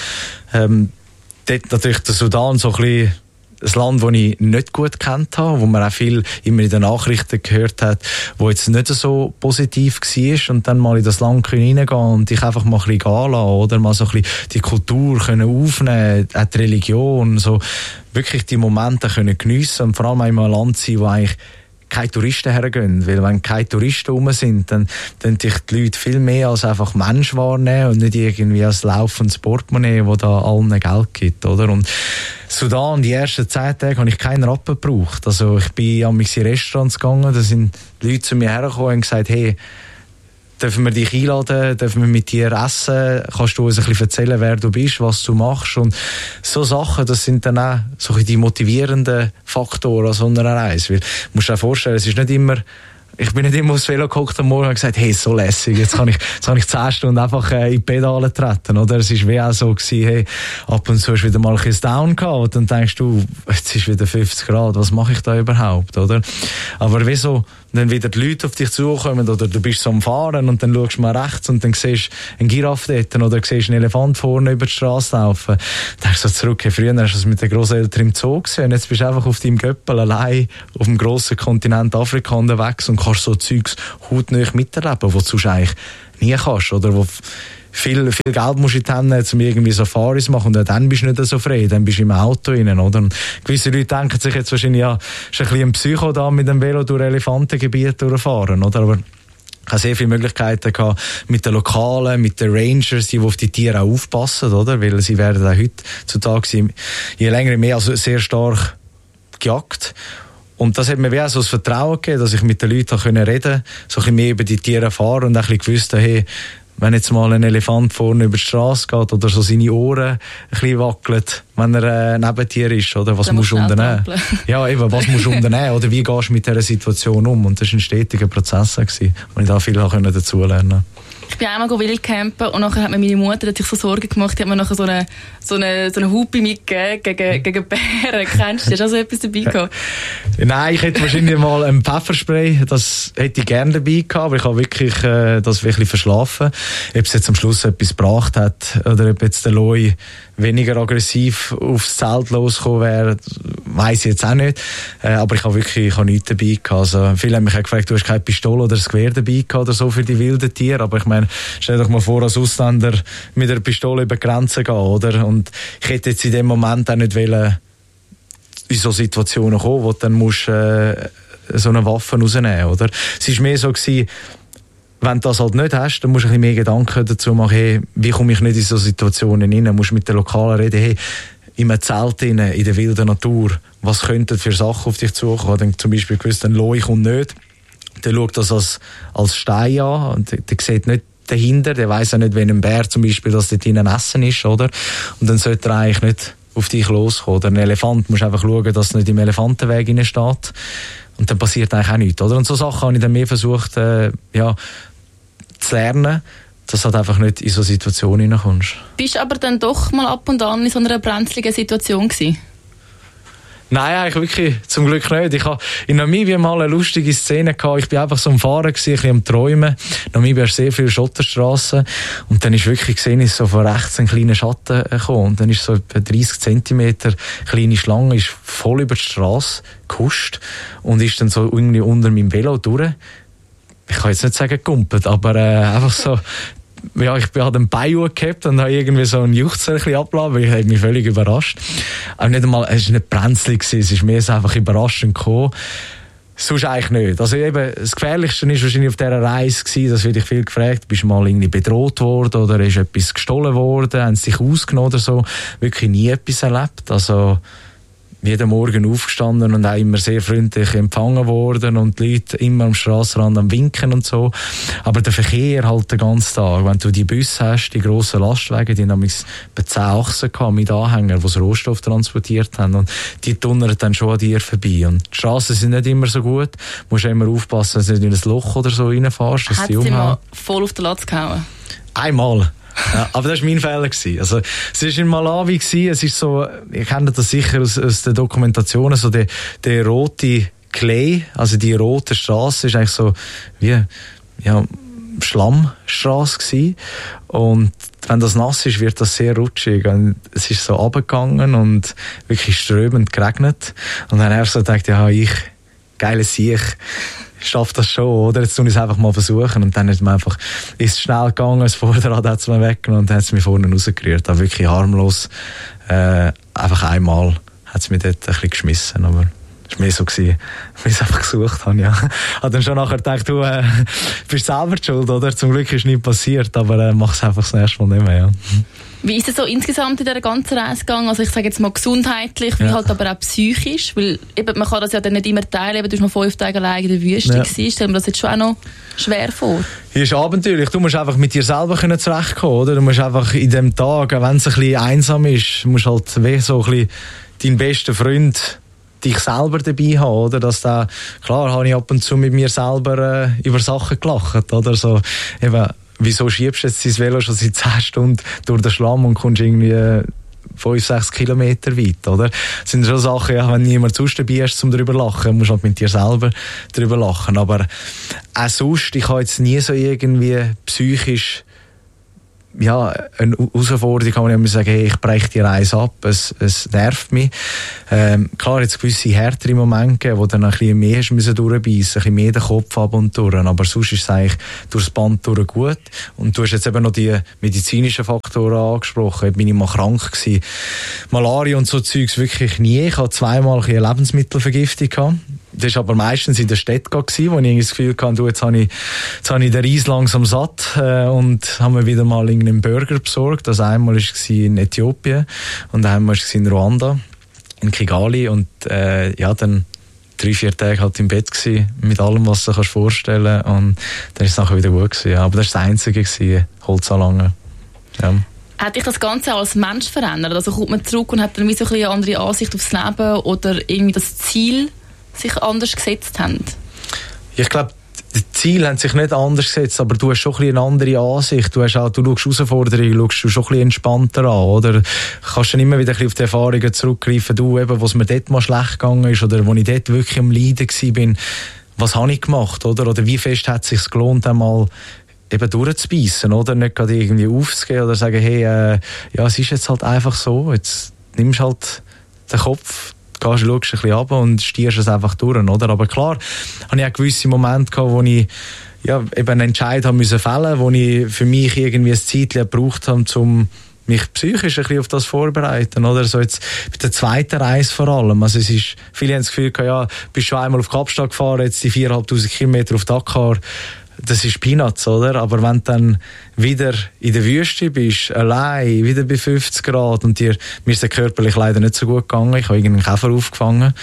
Dort natürlich der Sudan so ein bisschen ein Land, das ich nicht gut kennt habe, wo man auch viel immer in den Nachrichten gehört hat, wo jetzt nicht so positiv war und dann mal in das Land hineingehen und dich einfach mal ein bisschen gehen lassen, oder mal so ein bisschen die Kultur können aufnehmen, auch die Religion, so wirklich die Momente können geniessen und vor allem auch in einem Land sein, wo eigentlich keine Touristen hergehen, weil wenn keine Touristen rum sind, dann dich die Leute viel mehr als einfach Mensch wahrnehmen und nicht irgendwie als laufendes Portemonnaie, das da allen Geld gibt, oder? Und Sudan, die ersten 10 Tage habe ich keinen Rappen gebraucht. Also ich bin in Restaurants gegangen, da sind die Leute zu mir hergekommen und gesagt, hey, dürfen wir dich einladen, dürfen wir mit dir essen, kannst du uns ein bisschen erzählen, wer du bist, was du machst und so Sachen, das sind dann auch so die motivierenden Faktoren an so einer Reise, weil du musst dir vorstellen, es ist nicht immer ich bin nicht immer aufs Velo gehockt am Morgen und gesagt, hey, so lässig, jetzt kann ich 10 Stunden einfach in die Pedale treten, oder? Es ist wie auch so gewesen, hey, ab und zu hast du wieder mal ein bisschen Down gehabt und dann denkst du, jetzt ist wieder 50 Grad, was mache ich da überhaupt, oder? Aber wieso, wenn wieder die Leute auf dich zukommen oder du bist so am Fahren und dann schaust du mal rechts und dann siehst du einen Giraffe dort oder siehst einen Elefant vorne über die Straße laufen, dann denkst du so zurück, hey, früher hast du das mit den Grosseltern im Zoo gesehen, jetzt bist du einfach auf deinem Göppel allein auf dem grossen Kontinent Afrika unterwegs und kannst so Zeugs hautnah miterleben, was du sonst eigentlich nie kannst, oder wo viel Geld musst du in die Hände nehmen, um irgendwie Safaris zu machen und dann bist du nicht so frei, dann bist du im Auto rein, oder? Und gewisse Leute denken sich jetzt wahrscheinlich, ja, ist ein bisschen ein Psycho da mit dem Velo durch Elefantengebiete durchfahren, oder? Aber ich habe sehr viele Möglichkeiten gehabt mit den Lokalen, mit den Rangers, die auf die Tiere auch aufpassen, oder? Weil sie werden auch heutzutage je länger mehr also sehr stark gejagt. Und das hat mir wie auch so das Vertrauen gegeben, dass ich mit den Leuten reden konnte, so ein bisschen mehr über die Tiere erfahren und auch ein bisschen gewusst, hey, wenn jetzt mal ein Elefant vorne über die Straße geht oder so seine Ohren ein bisschen wackelt, wenn er neben dir ist, oder was musst du unternehmen? Ja, eben, was musst du unternehmen? Oder wie gehst du mit dieser Situation um? Und das war ein stetiger Prozess, wo ich da viel dazulernen konnte. Ich bin einmal wildcampen und nachher hat mir meine Mutter sich so Sorgen gemacht, die hat mir nachher so eine Hupe mitgegeben gegen Bären. Kennst du? Hast du also etwas dabei gehabt? Nein, ich hätte wahrscheinlich mal ein Pfefferspray, das hätte ich gerne dabei gehabt, aber ich habe wirklich das wirklich verschlafen. Ob es jetzt am Schluss etwas gebracht hat oder ob jetzt der Loi weniger aggressiv aufs Zelt losgekommen wäre, weiss ich jetzt auch nicht. Aber ich habe nichts dabei gehabt. Also, viele haben mich auch gefragt, du hast keine Pistole oder ein Gewehr dabei gehabt oder so für die wilden Tiere. Aber ich meine, stell dir doch mal vor, als Ausländer mit einer Pistole über die Grenze gehen, oder? Und ich hätte jetzt in dem Moment auch nicht wollen, in so Situationen kommen, wo du dann musst, so eine Waffe rausnehmen, oder? Es war mehr so gewesen, wenn du das halt nicht hast, dann musst du ein bisschen mehr Gedanken dazu machen, hey, wie komme ich nicht in so Situationen rein? Du musst mit den Lokalen reden, hey, in einem Zelt in der wilden Natur, was könnten für Sachen auf dich zukommen? Dann zum Beispiel gewusst, ein Loi kommt nicht, der schaut das als Stein an und der sieht nicht dahinter, der weiss auch nicht, wenn ein Bär zum Beispiel, dass dort drinnen Essen ist, oder? Und dann sollte er eigentlich nicht auf dich loskommen. Oder ein Elefant, musst einfach schauen, dass es nicht im Elefantenweg steht. Und dann passiert eigentlich auch nichts, oder? Und so Sachen habe ich dann mehr versucht, zu lernen, dass du halt einfach nicht in so Situationen hineinkommst. Bist du aber dann doch mal ab und an in so einer brenzligen Situation gewesen? Nein, eigentlich wirklich zum Glück nicht. Ich hatte in Namibia mal eine lustige Szene gehabt. Ich bin einfach so am Fahren gewesen, ein bisschen am Träumen. In Namibia hast sehr viele Schotterstrassen. Und dann ist wirklich gesehen, ist so von rechts ein kleiner Schatten gekommen. Und dann ist so etwa 30 Zentimeter kleine Schlange, ist voll über die Strasse gehuscht und ist dann so irgendwie unter meinem Velo durch. Ich kann jetzt nicht sagen gegumpelt, aber einfach so, ja, ich bin halt ein Bein gehabt und habe irgendwie so ein Juchzer abgelassen, weil ich habe mich völlig überrascht. Aber nicht einmal, es war nicht brenzlig, es ist mir einfach überraschend gekommen. Sonst eigentlich nicht. Also eben, das Gefährlichste war wahrscheinlich auf dieser Reise gewesen, das werde ich viel gefragt, bist du mal irgendwie bedroht worden oder ist etwas gestohlen worden, haben sie dich ausgenommen oder so. Wirklich nie etwas erlebt. Also, jeden Morgen aufgestanden und auch immer sehr freundlich empfangen worden und die Leute immer am Strassenrand am Winken und so. Aber der Verkehr halt den ganzen Tag. Wenn du die Busse hast, die grossen Lastwagen, die haben etwa 10 Achsen gehabt mit Anhängern, die Rohstoff transportiert haben und die tunnern dann schon an dir vorbei. Und die Strassen sind nicht immer so gut. Du musst immer aufpassen, dass du nicht in ein Loch oder so reinfährst. Hat sie mal voll auf den Latz gehauen? Einmal. Ja, aber das war mein Fehler. Also, es war in Malawi, es ist so, ihr kennt das sicher aus den Dokumentationen, so der rote Clay, also die rote Straße, ist eigentlich so wie, ja, Schlammstraße gewesen. Und wenn das nass ist, wird das sehr rutschig. Und es ist so runtergegangen und wirklich strömend geregnet. Und dann habe ich so gedacht, ja, geiles Sieg. Schafft das schon, oder? Jetzt tun ich es einfach mal versuchen. Und dann ist es schnell gegangen, das Vorderrad hat es mir weggenommen und dann hat es mich vorne rausgerührt. Aber wirklich harmlos. Einfach einmal hat es mich dort ein bisschen geschmissen. Aber es war mehr so gewesen, wie ich es einfach gesucht habe, ja. Ich habe dann schon nachher gedacht, du bist selber die schuld, oder? Zum Glück ist nichts passiert, aber mach es einfach das nächste Mal nicht mehr, ja. Wie ist es so insgesamt in dieser ganzen Reise gegangen? Also ich sage jetzt mal gesundheitlich, wie halt aber auch psychisch, weil eben, man kann das ja dann nicht immer teilen, eben, du warst mal 5 Tage allein in der Wüste gewesen. Stell mir das jetzt schon auch noch schwer vor. Hier ist abenteuerlich. Du musst einfach mit dir selber zurechtkommen, oder? Du musst einfach in dem Tag, auch wenn es ein bisschen einsam ist, musst halt wie so ein bisschen deinen besten Freund dich selber dabei haben, oder? Dass da, klar, habe ich ab und zu mit mir selber über Sachen gelacht, oder? So, eben, wieso schiebst du jetzt dein Velo schon seit 10 Stunden durch den Schlamm und kommst irgendwie 5-6 Kilometer weit, oder? Das sind schon Sachen, ja, wenn niemand sonst dabei ist, zum drüber lachen, musst du halt mit dir selber drüber lachen. Aber auch sonst, ich habe jetzt nie so irgendwie psychisch eine Herausforderung, kann man ja sagen, hey, ich breche die Reise ab, es nervt mich. Klar, jetzt gewisse härtere Momente, wo dann ein bisschen mehr hast müssen durchbeissen, ein bisschen mehr den Kopf ab und durch, aber sonst ist es eigentlich durchs Band durch gut. Und du hast jetzt eben noch die medizinischen Faktoren angesprochen, ich bin ich mal krank gewesen. Malaria und so Zeugs wirklich nie. Ich hatte 2-mal eine Lebensmittelvergiftung gehabt. Das war aber meistens in der Stadt, wo ich das Gefühl hatte, jetzt habe ich den Reis langsam satt und haben mir wieder mal einen Burger besorgt. Das einmal war in Äthiopien und einmal war in Ruanda, in Kigali. Und dann 3-4 Tage halt im Bett gewesen, mit allem, was du dir vorstellen kannst. Und dann ist es nachher wieder gut gewesen. Ja. Aber das war das Einzige, Holzanlangen. Ja. Hat dich das Ganze als Mensch verändert? Also kommt man zurück und hat dann wie so eine andere Ansicht aufs Leben oder irgendwie das Ziel sich anders gesetzt haben? Ich glaube, die Ziele haben sich nicht anders gesetzt, aber du hast schon eine andere Ansicht. Du schaust Herausforderungen, schaust du schon ein bisschen entspannter an, oder? Du kannst dann immer wieder ein bisschen auf die Erfahrungen zurückgreifen, was mir dort mal schlecht gegangen ist, oder wo ich dort wirklich am Leiden war, was habe ich gemacht, oder? Oder wie fest hat es sich gelohnt, einmal eben durchzubeissen, oder? Nicht gerade irgendwie aufzugehen oder sagen, hey, es ist jetzt halt einfach so, jetzt nimmst du halt den Kopf, schaust ein bisschen runter und stierst es einfach durch, oder? Aber klar, habe ich auch gewisse Momente gehabt, wo ich eben einen Entscheid haben müssen fällen, wo ich für mich irgendwie ein Zeitchen gebraucht habe, um mich psychisch ein bisschen auf das vorbereiten, oder? So jetzt bei der zweiten Reise vor allem. Also viele haben das Gefühl gehabt, bist schon einmal auf Kapstadt gefahren, jetzt die 4'500 Kilometer auf Dakar. Das ist Peanuts, oder? Aber wenn du dann wieder in der Wüste bist, allein, wieder bei 50 Grad und mir ist der körperlich leider nicht so gut gegangen, ich habe irgendeinen Käfer aufgefangen.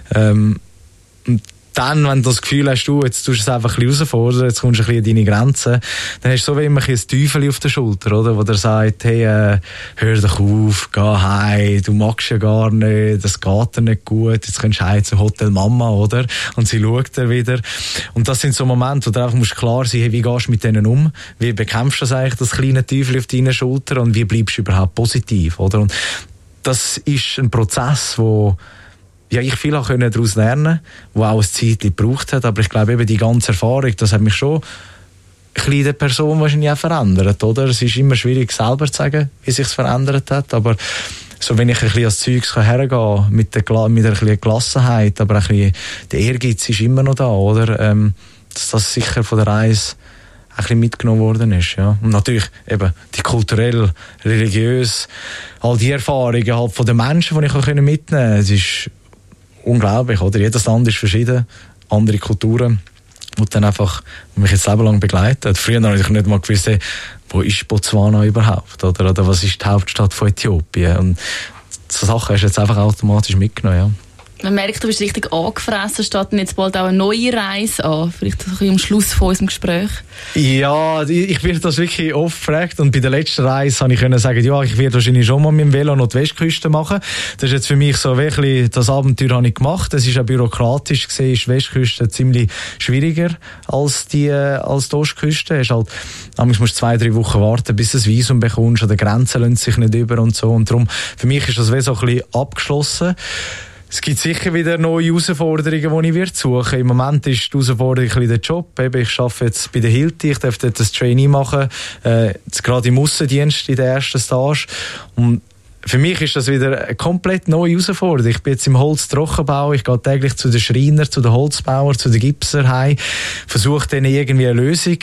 Und dann, wenn du das Gefühl hast, jetzt tust du es einfach ein bisschen herausfordern, jetzt kommst du ein bisschen an deine Grenzen, dann hast du so wie immer ein Teufel auf der Schulter, oder? Wo der sagt, hey, hör doch auf, geh heim, du magst ja gar nicht, das geht dir nicht gut, jetzt kommst du heim zum Hotel Mama, oder? Und sie schaut dir wieder. Und das sind so Momente, wo du einfach klar sein musst, hey, wie gehst du mit denen um? Wie bekämpfst du das eigentlich, das kleine Teufel auf deiner Schulter? Und wie bleibst du überhaupt positiv, oder? Und das ist ein Prozess, wo ich viel auch daraus lernen konnte, der auch ein Zeitchen gebraucht hat, aber ich glaube eben die ganze Erfahrung, das hat mich schon ein bisschen der Person wahrscheinlich auch verändert, oder? Es ist immer schwierig selber zu sagen, wie sich es verändert hat, aber so wenn ich ein bisschen ans Zeugs hergehen kann, mit einer bisschen Gelassenheit, aber ein bisschen der Ehrgeiz ist immer noch da, oder? Dass das sicher von der Reise ein bisschen mitgenommen worden ist, ja. Und natürlich eben die kulturell, religiös, all die Erfahrungen halt von den Menschen, die ich auch mitnehmen konnte, es ist unglaublich, oder? Jedes Land ist verschieden, andere Kulturen, die dann einfach mich jetzt Leben lang begleiten. Früher habe ich nicht mal gewusst, wo ist Botswana überhaupt, oder was ist die Hauptstadt von Äthiopien? Und so Sachen hast du jetzt einfach automatisch mitgenommen, ja. Man merkt, du bist richtig angefressen, steht jetzt bald auch eine neue Reise an. Vielleicht ein bisschen am Schluss von unserem Gespräch. Ja, ich werde das wirklich oft gefragt. Und bei der letzten Reise konnte ich sagen, ja, ich werde wahrscheinlich schon mal mit dem Velo noch die Westküste machen. Das ist jetzt für mich so wirklich, das Abenteuer habe ich gemacht. Es ist auch bürokratisch gesehen, ist die Westküste ziemlich schwieriger als die Ostküste. Es ist halt, manchmal musst du 2-3 Wochen warten, bis du ein Visum bekommst, oder Grenzen lassen sich nicht über und so. Und darum, für mich ist das wie so ein bisschen abgeschlossen. Es gibt sicher wieder neue Herausforderungen, die ich suchen werde. Im Moment ist die Herausforderung ein bisschen der Job. Ich arbeite jetzt bei der Hilti, ich darf dort ein Trainee machen, jetzt gerade im Aussendienst in der ersten Stage. Und für mich ist das wieder eine komplett neue Herausforderung. Ich bin jetzt im Holztrockenbau, ich gehe täglich zu den Schreiner, zu den Holzbauern, zu den Gipser heim, versuche denen irgendwie eine Lösung,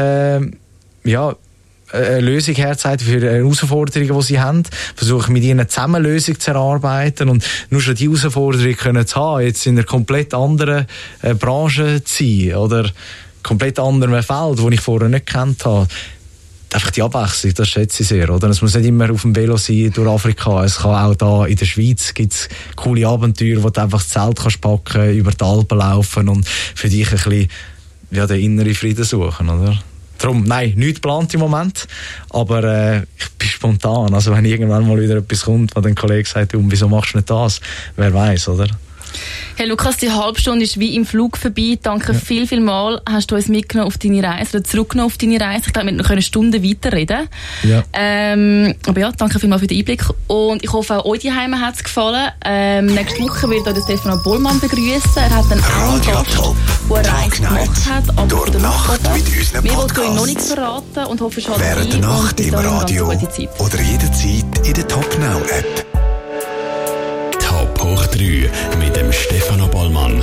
eine Lösung herzeigen für Herausforderungen, die sie haben. Versuche mit ihnen zusammen eine Lösung zu erarbeiten und nur schon die Herausforderung können zu haben, jetzt in einer komplett anderen Branche zu sein oder komplett anderen Feld, das ich vorher nicht gekannt habe. Einfach die Abwechslung, das schätze ich sehr, oder? Es muss nicht immer auf dem Velo sein durch Afrika. Es kann auch da in der Schweiz gibt's coole Abenteuer, wo du einfach das Zelt kannst packen, über die Alpen laufen und für dich ein bisschen den inneren Frieden suchen, oder? Darum, nein, nichts geplant im Moment, aber ich bin spontan. Also wenn irgendwann mal wieder etwas kommt, wo ein Kollege sagt, wieso machst du nicht das? Wer weiß, oder? Hey Lukas, die halbe Stunde ist wie im Flug vorbei. Danke viel mal. Hast du uns mitgenommen auf deine Reise oder zurückgenommen auf deine Reise? Ich glaube, wir können Stunden weiterreden. Ja. Aber ja, danke vielmals für den Einblick. Und ich hoffe, auch euch die Heime hat es gefallen. Nächste Woche wird euch Stefano Bollmann begrüßen. Er hat dann auch einen Gast, der eine Reise gemacht hat. Aber durch die Nacht mit unseren wir wollen euch Podcasts. noch nichts verraten und hoffe, schon Während der Nacht im Radio oder jederzeit in der Top Now App. Top hoch 3 mit dem Stefano Bollmann.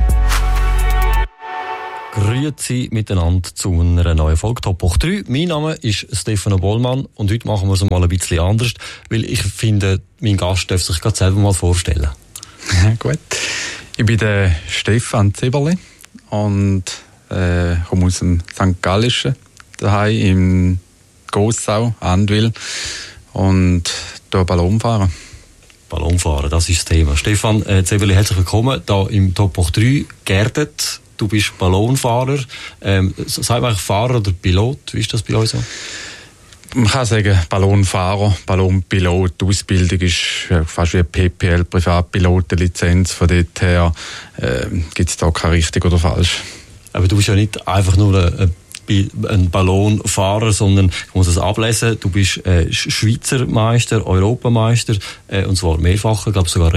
Grüezi miteinander zu einer neuen Folge Top hoch 3. Mein Name ist Stefano Bollmann und heute machen wir es mal ein bisschen anders, weil ich finde, mein Gast darf sich gerade selber mal vorstellen. Ja, gut. Ich bin der Stefan Zeberle und komme aus dem St. Gallischen, daheim im Gossau, Andwil, und hier Ballonfahren. Ballonfahren, das ist das Thema. Stefan Zeberle, herzlich willkommen hier im Top hoch 3 geerdet. Du bist Ballonfahrer. Sag mal Fahrer oder Pilot? Wie ist das bei euch so? Man kann sagen Ballonfahrer, Ballonpilot. Die Ausbildung ist fast wie eine PPL, Privatpilotenlizenz. Von dort her gibt es da kein richtig oder falsch. Aber du bist ja nicht einfach nur ein Ballonfahrer, sondern ich muss es ablesen. Du bist Schweizer Meister, Europameister und zwar mehrfacher, ich glaube sogar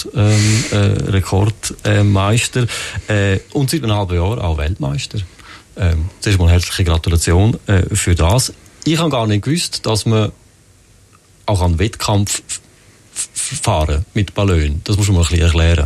Rekordmeister und seit einem halben Jahr auch Weltmeister. Zuerst mal herzliche Gratulation für das. Ich habe gar nicht gewusst, dass man auch an Wettkampf fahren mit Ballon. Das musst du mal ein bisschen erklären.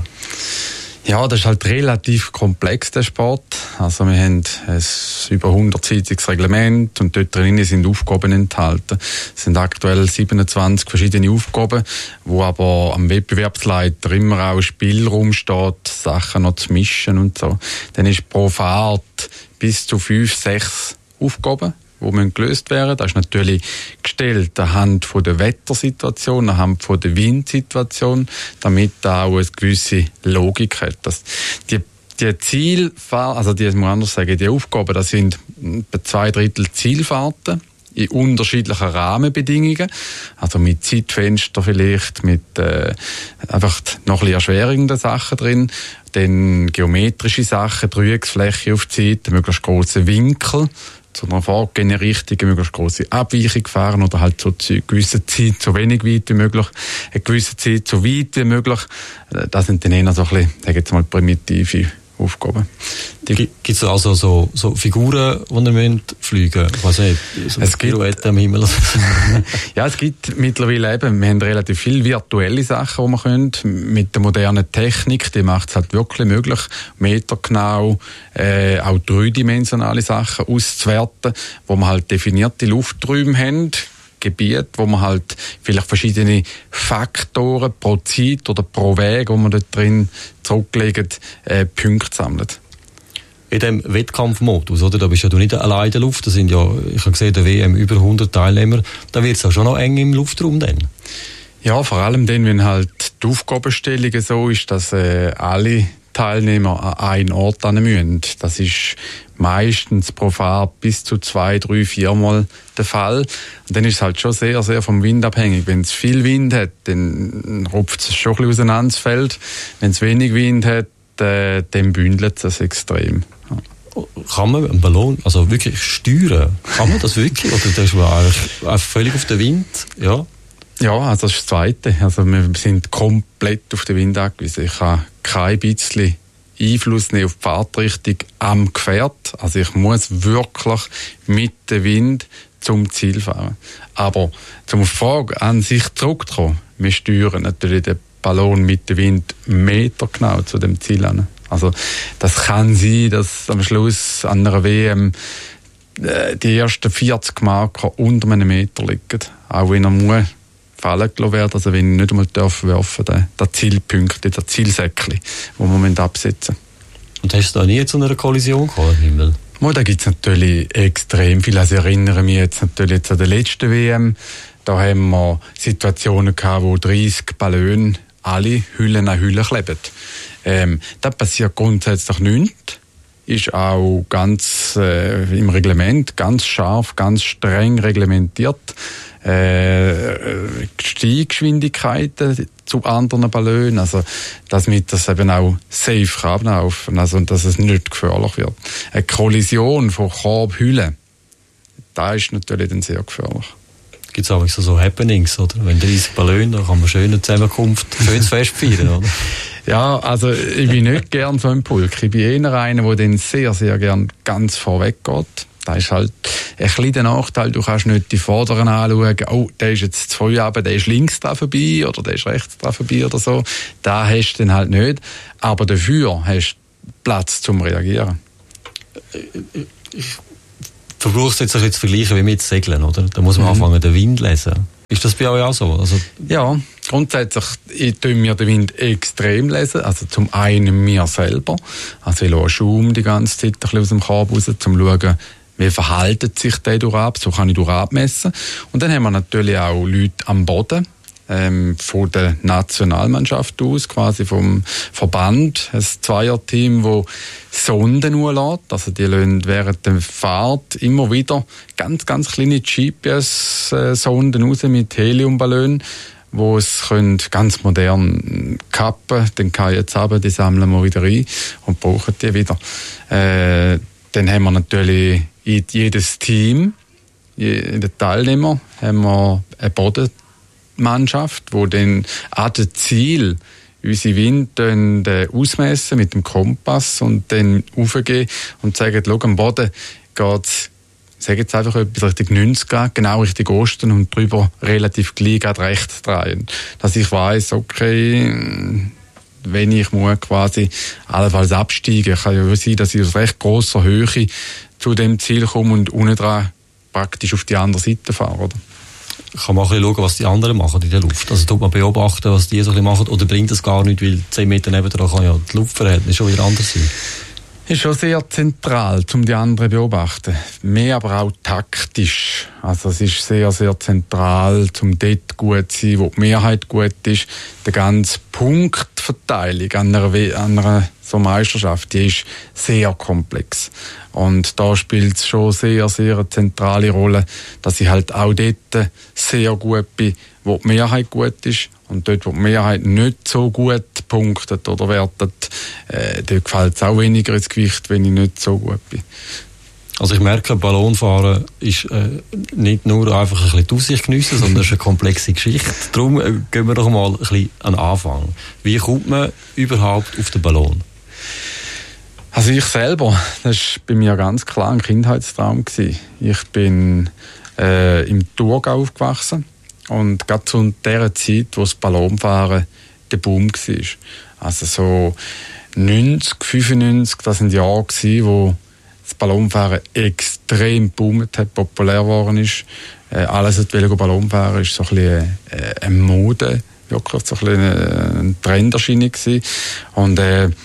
Ja, das ist halt relativ komplex, der Sport. Also wir haben ein über 100-seitiges Reglement und dort drin sind Aufgaben enthalten. Es sind aktuell 27 verschiedene Aufgaben, wo aber am Wettbewerbsleiter immer auch Spielraum steht, Sachen noch zu mischen und so. Dann ist pro Fahrt bis zu 5, 6 Aufgaben, die gelöst werden. Das ist natürlich gestellt anhand von der Wettersituation, anhand von der Windsituation, damit da auch eine gewisse Logik hat. Die Zielfahrt, also die muss anders sagen, die Aufgaben, das sind etwa 2/3 Zielfahrten in unterschiedlichen Rahmenbedingungen, also mit Zeitfenster vielleicht, mit einfach noch ein bisschen erschwerenden Sachen drin, dann geometrische Sachen, Dreiecksfläche auf die Seite, möglichst grosse Winkel, zu einer vorgegebenen Richtung eine möglichst grosse Abweichung fahren oder halt so eine gewisse Zeit so wenig weit wie möglich, eine gewisse Zeit so weit wie möglich. Das sind dann eher so ein bisschen, sage ich jetzt mal, primitive Aufgaben. Gibt es also so Figuren, die ihr fliegen müsst? Ich weiss nicht, so es Pirouette am Himmel. Ja, es gibt mittlerweile eben, wir haben relativ viele virtuelle Sachen, die man können. Mit der modernen Technik, die macht es halt wirklich möglich, metergenau, auch dreidimensionale Sachen auszuwerten, wo man halt definierte Lufträume haben, Gebiet, wo man halt vielleicht verschiedene Faktoren pro Zeit oder pro Weg, wo man dort drin zurücklegt, Punkte sammelt. In diesem Wettkampfmodus, oder? Da bist ja du nicht allein in der Luft. Da sind ja, ich habe gesehen, der WM über 100 Teilnehmer. Da wird es ja schon noch eng im Luftraum dann. Ja, vor allem dann, wenn halt die Aufgabenstellung so ist, dass alle Teilnehmer an einen Ort hin müssen. Das ist meistens pro Fahrt bis zu 2, 3, 4 Mal der Fall. Und dann ist es halt schon sehr, sehr vom Wind abhängig. Wenn es viel Wind hat, dann rupft es schon ein bisschen auseinander das Feld. Wenn es wenig Wind hat, dann bündelt es extrem. Ja. Kann man einen Ballon also wirklich steuern? Kann man das wirklich? Oder das ist man eigentlich völlig auf den Wind? Ja. Ja, also das ist das Zweite. Also wir sind komplett auf den Wind angewiesen. Ich kann kein bisschen Einfluss nehmen auf die Fahrtrichtung am Gefährt. Also ich muss wirklich mit dem Wind zum Ziel fahren. Aber zum Frage an sich zurückzukommen, wir steuern natürlich den Ballon mit dem Wind metergenau zu dem Ziel an. Also das kann sein, dass am Schluss an einer WM die ersten 40 Marker unter einem Meter liegen. Auch wenn er muss fallen gelassen werden, also wenn ich nicht einmal werfen darf, der Zielpunkt, der Zielsäckchen, wo wir absetzen müssen. Und hast du da nie zu einer Kollision gekommen im Himmel? Da gibt es natürlich extrem viel. Also ich erinnere mich jetzt natürlich an der letzten WM. Da haben wir Situationen gehabt, wo 30 Ballone alle Hülle an Hülle kleben. Das passiert grundsätzlich nicht. ist auch ganz im Reglement, ganz scharf, ganz streng reglementiert. Steiggeschwindigkeiten zu anderen Ballonen, also damit das eben auch safe kann ablaufen, also dass es nicht gefährlich wird. Eine Kollision von Korbhüllen, da ist natürlich dann sehr gefährlich. Gibt es auch so Happenings, oder? Wenn 30 Ballone, dann kann man schön eine Zusammenkunft, schönes Fest feiern, oder? Ja, also ich bin nicht gern so im Pulk. Ich bin eher einer, der dann sehr, sehr gern ganz vorweg geht. Das ist halt ein kleiner Nachteil. Du kannst nicht die Vorderen anschauen, oh, der ist jetzt zu früh runter, der ist links dran vorbei oder der ist rechts dran vorbei oder so. Da hast du dann halt nicht. Aber dafür hast du Platz zum Reagieren. Ich versuche es jetzt zu vergleichen wie mit Segeln, oder? Da muss man anfangen, den Wind lesen. Ist das bei euch auch so? Also ja, grundsätzlich tun wir den Wind extrem lesen. Also zum einen mir selber. Also ich lasse Schaum die ganze Zeit ein bisschen aus dem Korb raus, um zu schauen, wie verhaltet sich der durchab, so kann ich durchab messen. Und dann haben wir natürlich auch Leute am Boden, von der Nationalmannschaft aus, quasi vom Verband, ein Zweierteam, wo Sonden lässt. Also die lassen während der Fahrt immer wieder ganz, ganz kleine GPS-Sonden raus mit Heliumballon, wo es können ganz modern kappen, den kann jetzt runter, die sammeln wir wieder ein und brauchen die wieder. Dann haben wir natürlich in jedes Team, in den Teilnehmer, haben wir eine Bodenmannschaft, die dann an dem Ziel unsere Winde ausmessen mit dem Kompass und dann raufgehen und sagen, schau, am Boden geht's, sag jetzt einfach etwas Richtung 90 Grad, genau Richtung Osten und drüber relativ gleich gerade rechts drehen. Dass ich weiss, okay, wenn ich muss quasi allenfalls absteigen, kann ja sein, dass ich aus recht grosser Höhe zu dem Ziel komme und unten dran praktisch auf die andere Seite fahre, oder? Kann man auch ein bisschen schauen, was die anderen machen in der Luft. Also tut man beobachten, was die so ein bisschen machen, oder bringt das gar nicht, weil 10 Meter nebendran kann ja die Luftverhältnis schon wieder anders sein. Ist schon sehr zentral, um die anderen zu beobachten. Mehr aber auch taktisch. Also es ist sehr, sehr zentral, um dort gut zu sein, wo die Mehrheit gut ist. Die ganze Punktverteilung an einer so Meisterschaft, die ist sehr komplex. Und da spielt es schon sehr, sehr eine zentrale Rolle, dass ich halt auch dort sehr gut bin, wo die Mehrheit gut ist. Und dort, wo die Mehrheit nicht so gut punktet oder wertet, dort gefällt es auch weniger ins Gewicht, wenn ich nicht so gut bin. Also ich merke, Ballonfahren ist nicht nur einfach ein bisschen die Aussicht geniessen, sondern es ist eine komplexe Geschichte. Darum gehen wir doch mal ein bisschen an den Anfang. Wie kommt man überhaupt auf den Ballon? Also ich selber, das war bei mir ganz klar ein Kindheitstraum gewesen. Ich bin im Thurgau aufgewachsen. Und gerade zu der Zeit, wo das Ballonfahren der Boom war. Also so 90, 95, das sind Jahre gewesen, wo das Ballonfahren extrem boomt hat, populär geworden ist. Alles, was Ballonfahren ist so ein bisschen eine Mode, wirklich so ein bisschen eine Trenderscheinung gewesen. Und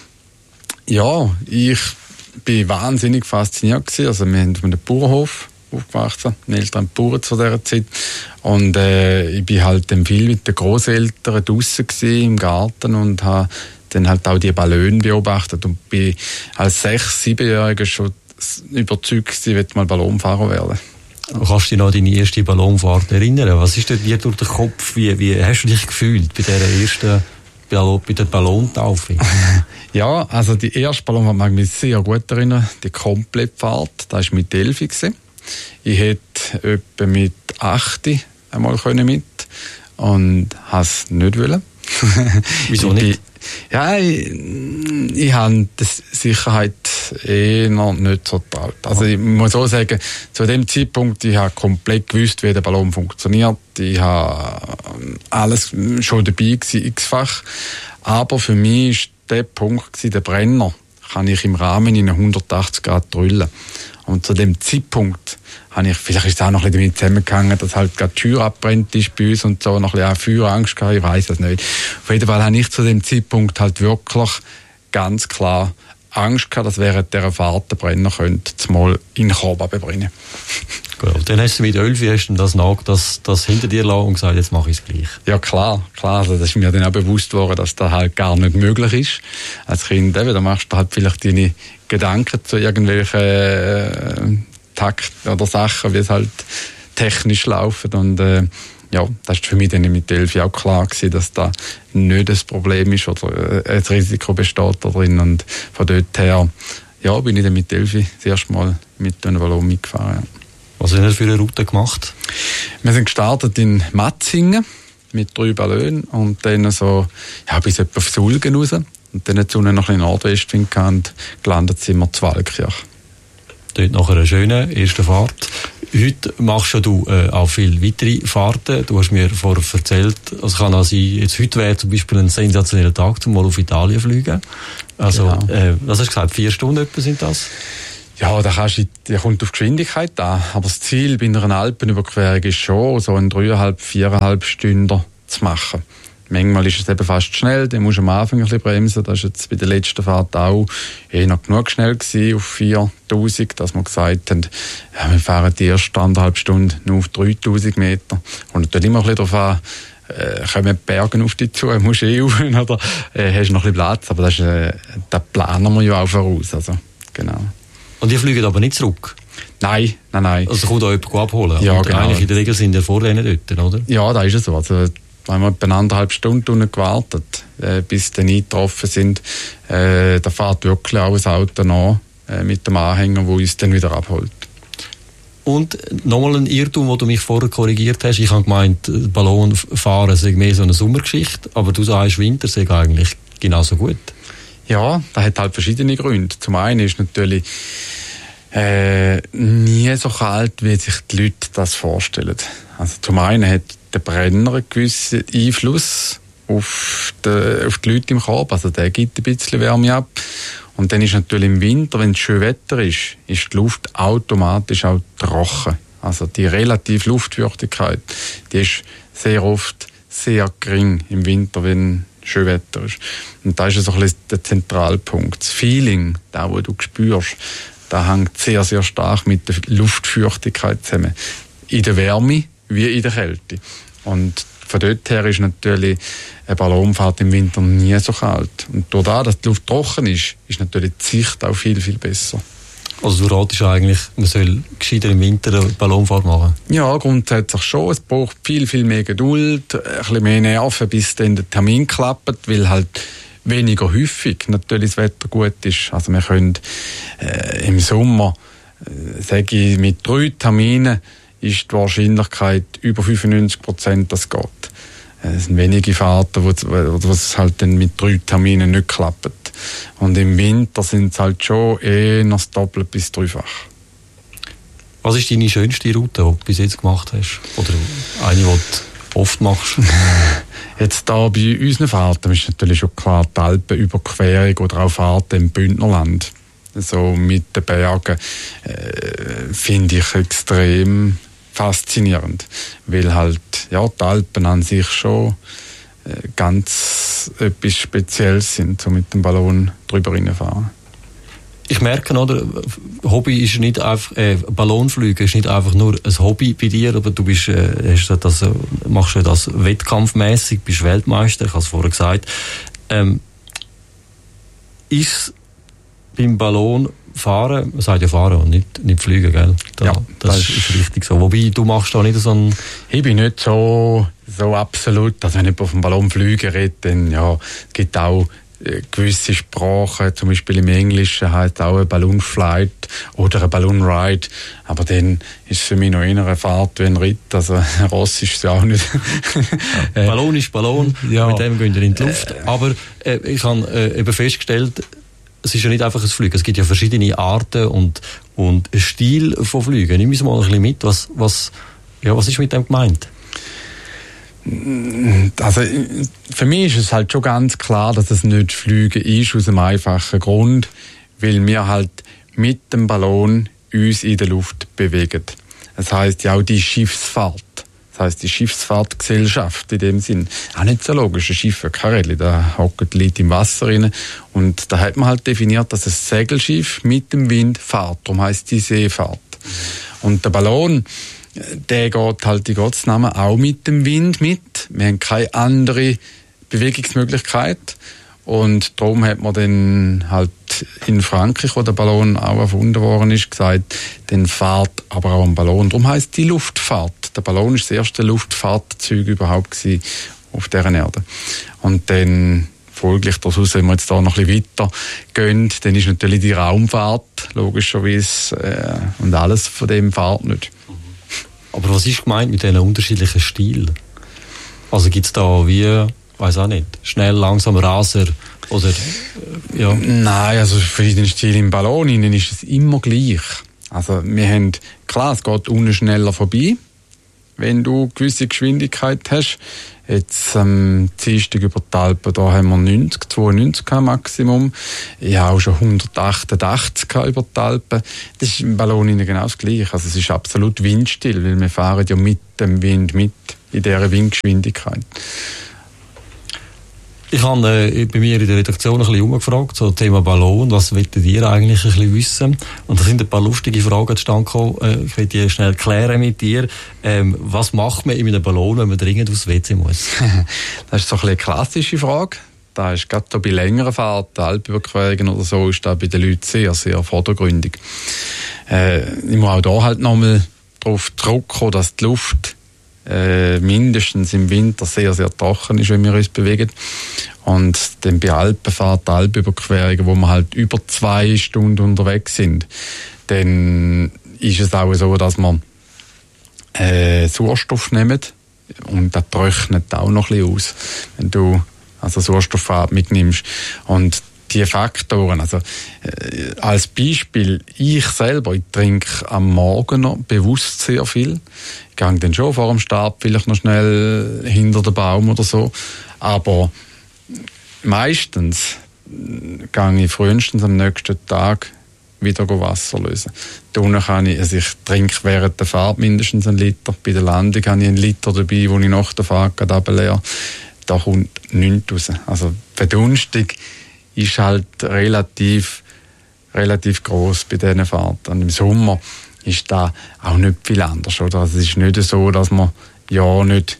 ja, ich bin wahnsinnig fasziniert gewesen. Also wir haben auf einem Bauernhof aufgewachsen, meine Eltern Bauern zu dieser Zeit. Und ich bin halt dann viel mit den Grosseltern draussen gewesen, im Garten, und habe dann halt auch die Ballone beobachtet und bin als 6-, 7-Jähriger schon überzeugt gewesen, ich möchte mal Ballonfahrer werden. Kannst du dich noch an deine erste Ballonfahrt erinnern? Was ist dir durch den Kopf? Wie hast du dich gefühlt bei dieser ersten bei der Ballontaufe? Ja, also die erste Ballonfahrt mag ich mich sehr gut erinnern. Die Komplettfahrt, das war mit 11 gewesen. Ich hätte etwa mit 8 einmal mit und habe es nicht wollen. Wieso nicht? Ja, ich habe die Sicherheit eher nicht so getraut. Also ich muss auch sagen, zu dem Zeitpunkt, ich habe komplett gewusst, wie der Ballon funktioniert. Ich habe alles schon dabei gewesen, x-fach. Aber für mich war der Punkt gewesen, der Brenner, kann ich im Rahmen in 180 Grad drüllen. Und zu dem Zeitpunkt habe ich, vielleicht ist es auch noch ein bisschen damit zusammengehangen, dass halt gerade die Tür abbrennt ist bei uns und so, noch ein bisschen Feuerangst gehabt, ich weiss es nicht. Auf jeden Fall habe ich zu dem Zeitpunkt halt wirklich ganz klar Angst gehabt, dass während dieser Fahrt der Brenner könnte mal in den Korb brennen. Gut, und dann hast du mit 11 das hinter dir lassen und gesagt, jetzt mache ich es gleich. Ja, klar. Also das ist mir dann auch bewusst geworden, dass das halt gar nicht möglich ist. Als Kind eben, da machst du halt vielleicht deine Gedanken zu irgendwelchen Takt oder Sachen, wie es halt technisch laufen. Und ja, das ist für mich dann mit 11 auch klar gewesen, dass da nicht das Problem ist oder ein Risiko besteht da drin. Und von dort her, ja, bin ich dann mit 11 das erste Mal mit einem Ballon mitgefahren. Ja. Was haben Sie für eine Route gemacht? Wir sind gestartet in Matzingen mit 3 Ballonen und dann so, ja, bis etwa auf Sulgen raus. Und dann hat es unten noch ein bisschen Nordwestwind gehabt und gelandet sind wir zu Waldkirch. Dort nach einer schönen ersten Fahrt. Heute machst du auch viele weitere Fahrten. Du hast mir vorher erzählt, also kann auch sein, jetzt heute wäre zum Beispiel ein sensationeller Tag, um mal auf Italien zu fliegen. Also, genau. Was hast du gesagt, 4 Stunden etwa sind das? Ja, der kommt auf Geschwindigkeit an. Aber das Ziel bei einer Alpenüberquerung ist schon, so in 3,5-4,5 Stunden zu machen. Manchmal ist es eben fast schnell, dann musst du am Anfang ein bisschen bremsen. Das war jetzt bei der letzten Fahrt auch noch genug schnell gewesen, auf 4'000, dass wir gesagt haben, ja, wir fahren die erste 1,5 Stunden nur auf 3'000 Meter. Und natürlich immer ein bisschen darauf an, kommen die Berge auf dich zu, musst du rauf oder hast noch ein bisschen Platz. Aber das planen wir ja auch voraus. Also, genau. Und die fliegen aber nicht zurück? Nein. Also kommt auch jemand abholen? Ja, und genau. Eigentlich in der Regel sind ja Vorrennen dort, oder? Ja, da ist es so. Also, da haben wir etwa 1,5 Stunden gewartet, bis sie dann eingetroffen sind. Da fährt wirklich auch ein Auto nach mit dem Anhänger, der uns dann wieder abholt. Und nochmal ein Irrtum, wo du mich vorher korrigiert hast. Ich habe gemeint, Ballonfahren sei mehr so eine Sommergeschichte, aber du sagst, Winter sei eigentlich genauso gut. Ja, das hat halt verschiedene Gründe. Zum einen ist natürlich nie so kalt, wie sich die Leute das vorstellen. Also zum einen hat der Brenner einen gewissen Einfluss auf die Leute im Korb. Also der gibt ein bisschen Wärme ab. Und dann ist natürlich im Winter, wenn es schön Wetter ist die Luft automatisch auch trocken. Also die relative Luftfeuchtigkeit, die ist sehr oft sehr gering im Winter, wenn schön Wetter ist. Und da ist so ein bisschen der Zentralpunkt. Das Feeling, das, was du spürst, das hängt sehr, sehr stark mit der Luftfeuchtigkeit zusammen. In der Wärme wie in der Kälte. Und von dort her ist natürlich eine Ballonfahrt im Winter nie so kalt. Und durch das, dass die Luft trocken ist natürlich die Sicht auch viel, viel besser. Also du ratest eigentlich, man soll gescheiter im Winter eine Ballonfahrt machen? Ja, grundsätzlich schon. Es braucht viel, viel mehr Geduld, ein bisschen mehr Nerven, bis dann der Termin klappt, weil halt weniger häufig natürlich das Wetter gut ist. Also wir können im Sommer, sage ich, mit 3 Terminen ist die Wahrscheinlichkeit über 95%, dass es geht. Es sind wenige Fahrten, wo es halt dann mit 3 Terminen nicht klappt. Und im Winter sind es halt schon eher das Doppelt bis 3-fach. Was ist deine schönste Route, die du bis jetzt gemacht hast? Oder eine, die du oft machst? Jetzt da bei unseren Fahrten ist natürlich schon klar die Alpenüberquerung oder auch Fahrten im Bündnerland. So mit den Bergen finde ich extrem faszinierend, weil halt ja, die Alpen an sich schon ganz etwas Spezielles sind, so mit dem Ballon drüber reinfahren. Ich merke, oder, Hobby ist nicht einfach, Ballonfliegen ist nicht einfach nur ein Hobby bei dir, aber du bist, machst das wettkampfmäßig, bist Weltmeister, ich habe es vorher gesagt. Ist beim Ballonfahren, man sagt ja fahren und nicht fliegen, gell? Das ist richtig so. Wobei, du machst da nicht so ein... Ich bin nicht so absolut, also wenn ich auf dem Ballon fliegen rede, dann ja, es gibt auch gewisse Sprachen, zum Beispiel im Englischen heißt auch ein Ballonflight oder ein Ballonride, aber dann ist es für mich noch eher eine Fahrt wie ein Ritt, also ein Ross ist es ja auch nicht. Ballon ist Ballon, ja. Mit dem gehen wir in die Luft, aber ich habe eben festgestellt, es ist ja nicht einfach ein Fliegen, es gibt ja verschiedene Arten und Stil von Flügen. Nimm uns mal ein bisschen mit, was ist mit dem gemeint? Also für mich ist es halt schon ganz klar, dass es nicht Fliegen ist, aus einem einfachen Grund, weil wir halt mit dem Ballon uns in der Luft bewegen. Das heisst ja auch die Schiffsfahrt Das heisst, die Schiffsfahrtgesellschaft in dem Sinn. Auch nicht so logisch, ein Schiff, keine Rädchen, da hocken die Leute im Wasser rein. Und da hat man halt definiert, dass ein Segelschiff mit dem Wind fährt. Darum heisst die Seefahrt. Und der Ballon, der geht halt in Gottes Namen auch mit dem Wind mit. Wir haben keine andere Bewegungsmöglichkeit. Und darum hat man dann halt in Frankreich, wo der Ballon auch erfunden worden ist, gesagt, dann fährt aber auch ein Ballon. Darum heisst die Luftfahrt. Der Ballon ist das erste Luftfahrtzeug überhaupt gewesen auf dieser Erde. Und dann folglich daraus, wenn wir jetzt da noch ein bisschen weiter gehen, dann ist natürlich die Raumfahrt logischerweise und alles von dem fährt nicht. Aber was ist gemeint mit diesen unterschiedlichen Stilen? Also gibt es da wie... weiß auch nicht, schnell, langsam, Raser oder ja? Nein, also für den Stil im Ballon ist es immer gleich. Also wir haben, klar, es geht unten schneller vorbei, wenn du eine gewisse Geschwindigkeit hast. Jetzt am Dienstag über die Alpen, da haben wir 92 Maximum. Ich habe auch schon 188 über die Alpen. Das ist im Ballon genau das Gleiche. Also es ist absolut windstill, weil wir fahren ja mit dem Wind mit in dieser Windgeschwindigkeit. Ich habe bei mir in der Redaktion ein bisschen umgefragt, so Thema Ballon, was wollt ihr eigentlich ein bisschen wissen? Und da sind ein paar lustige Fragen zustande gekommen. Ich will die schnell klären mit dir. Was macht man in einem Ballon, wenn man dringend aufs WC muss? Das ist so ein bisschen eine klassische Frage. Da ist gerade bei längeren Fahrten, Alpenüberquerungen oder so, ist da bei den Leuten sehr, sehr vordergründig. Ich muss auch da halt nochmal darauf drücken, dass die Luft mindestens im Winter sehr, sehr trocken ist, wenn wir uns bewegen. Und dann bei Alpenfahrt, Alpenüberquerungen, wo wir halt über 2 Stunden unterwegs sind, dann ist es auch so, dass wir Sauerstoff nehmen und das trocknet auch noch ein bisschen aus, wenn du also Sauerstoffatmung nimmst. Und die Faktoren, also als Beispiel, ich selber, ich trinke am Morgen noch bewusst sehr viel. Ich gehe dann schon vor dem Start vielleicht noch schnell hinter den Baum oder so, aber meistens gehe ich frühestens am nächsten Tag wieder Wasser lösen. Da kann ich trinke während der Fahrt mindestens 1 Liter, bei der Landung habe ich 1 Liter dabei, wo ich nach der Fahrt gerade ableere. Da kommt nichts raus. Also die Verdunstung ist halt relativ gross bei diesen Fahrten. Und im Sommer ist da auch nicht viel anders, oder? Also es ist nicht so, dass man ja nicht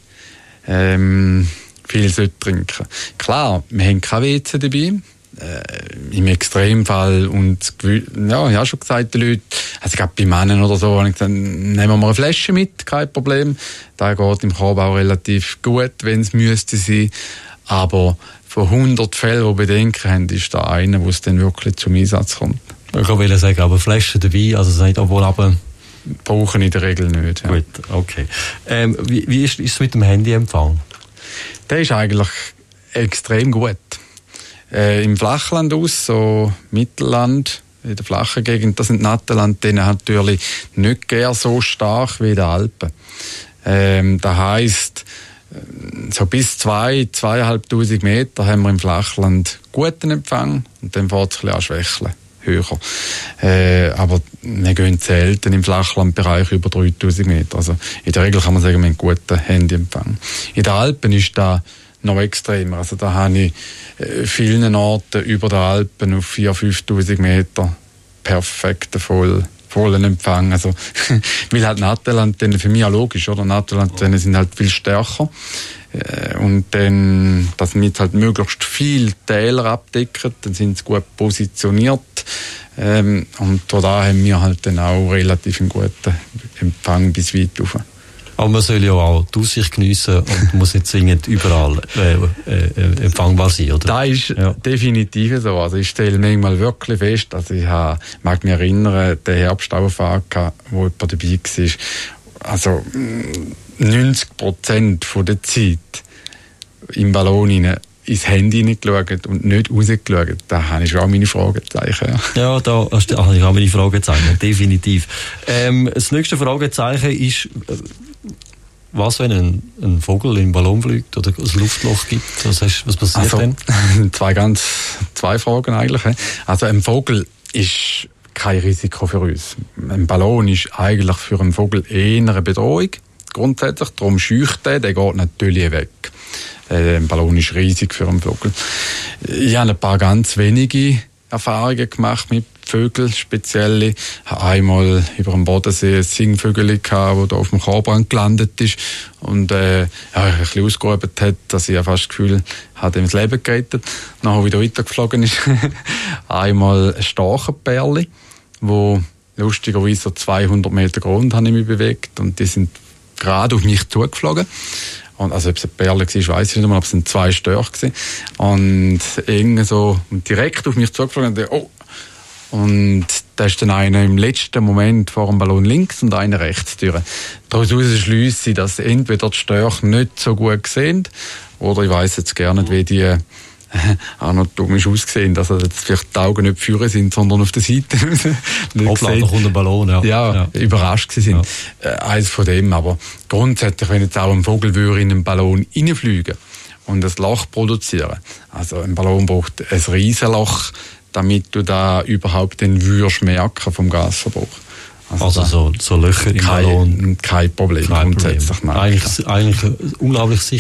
viel trinken sollte. Klar, wir haben kein WC dabei. Im Extremfall und ja, ich habe schon gesagt, die Leute, also gerade bei Männern oder so, habe ich gesagt, nehmen wir mal eine Flasche mit, kein Problem. Da geht im Korb auch relativ gut, wenn es müsste sein. Aber von 100 Fällen, die Bedenken haben, ist da einer, wo es dann wirklich zum Einsatz kommt. Ich wollte sagen, aber Flaschen dabei, also nicht obwohl aber brauchen in der Regel nicht. Ja. Gut, okay. Wie ist es mit dem Handyempfang? Der ist eigentlich extrem gut. Im Flachland aus, so Mittelland, in der flachen Gegend, das sind Nattenantennen natürlich nicht gern so stark wie in den Alpen. Das heisst, so bis 2.500 Meter haben wir im Flachland guten Empfang und dann fährt es ein bisschen an schwächeln, höher. Aber wir gehen selten im Flachlandbereich über 3.000 Meter. Also in der Regel kann man sagen, wir haben einen guten Handyempfang. In den Alpen ist das noch extremer. Also da habe ich vielen Orten über den Alpen auf 4.000, 5.000 Meter perfekten vollen Empfang. Also, weil halt Nattenantennen für mich auch logisch, oder? Nattenantennen sind halt viel stärker. Und dann, dass wir halt möglichst viel Täler abdecken, dann sind sie gut positioniert. Und da haben wir halt dann auch relativ einen guten Empfang bis weit rauf. Aber man soll ja auch die Aussicht geniessen und muss nicht zwingend überall empfangbar sein, oder? Das ist definitiv so. Also ich stelle manchmal wirklich fest, also mag mich erinnern, der Herbst auch eine Fahrt gehabt, wo jemand dabei war. Also 90% von der Zeit im Ballon rein ins Handy hineingeschaut und nicht rausgeschaut. Da habe ich schon auch meine Fragezeichen. Ja, da habe ich auch meine Fragezeichen, definitiv. Das nächste Fragezeichen ist, was, wenn ein Vogel im Ballon fliegt oder ein Luftloch gibt? Was passiert denn? Zwei Fragen eigentlich. Also ein Vogel ist kein Risiko für uns. Ein Ballon ist eigentlich für einen Vogel eher eine Bedrohung. grundsätzlich. Darum scheucht der geht natürlich weg. Der Ballon ist riesig für einen Vogel. Ich habe ein paar ganz wenige Erfahrungen gemacht mit Vögeln, speziell. Ich habe einmal über dem Bodensee ein Singvögel gehabt, das da auf dem Korbrand gelandet ist und ein bisschen ausgehoben hat, dass ich fast das Gefühl hatte, ihm das Leben gerettet. Nachher wieder weitergeflogen ist. Einmal ein Storchenperli, wo lustigerweise so 200 Meter Grund habe ich mich bewegt und die sind gerade auf mich zugeflogen. Und also ob es eine Perle war, weiss ich nicht mehr, aber es sind 2 Störche. Und irgendwie so direkt auf mich zugeflogen und oh. Und da ist dann einer im letzten Moment vor dem Ballon links und einer rechts durch. Daraus schliesse ich, dass entweder die Störche nicht so gut sehen, oder ich weiss jetzt gar nicht, wie die anatomisch aussehen, dass jetzt vielleicht die Augen nicht vorne sind, sondern auf der Seite. Hoppla, da kommt ein Ballon, ja. Überrascht gewesen sind. Eins von dem, aber grundsätzlich, wenn jetzt auch ein Vogel würde in einen Ballon reinfliegen und ein Loch produzieren, also ein Ballon braucht ein Riesenloch, damit du da überhaupt den würdest merken vom Gasverbrauch. Also so Löcher im Ballon. Kein Problem, grundsätzlich. Eigentlich unglaublich sicher.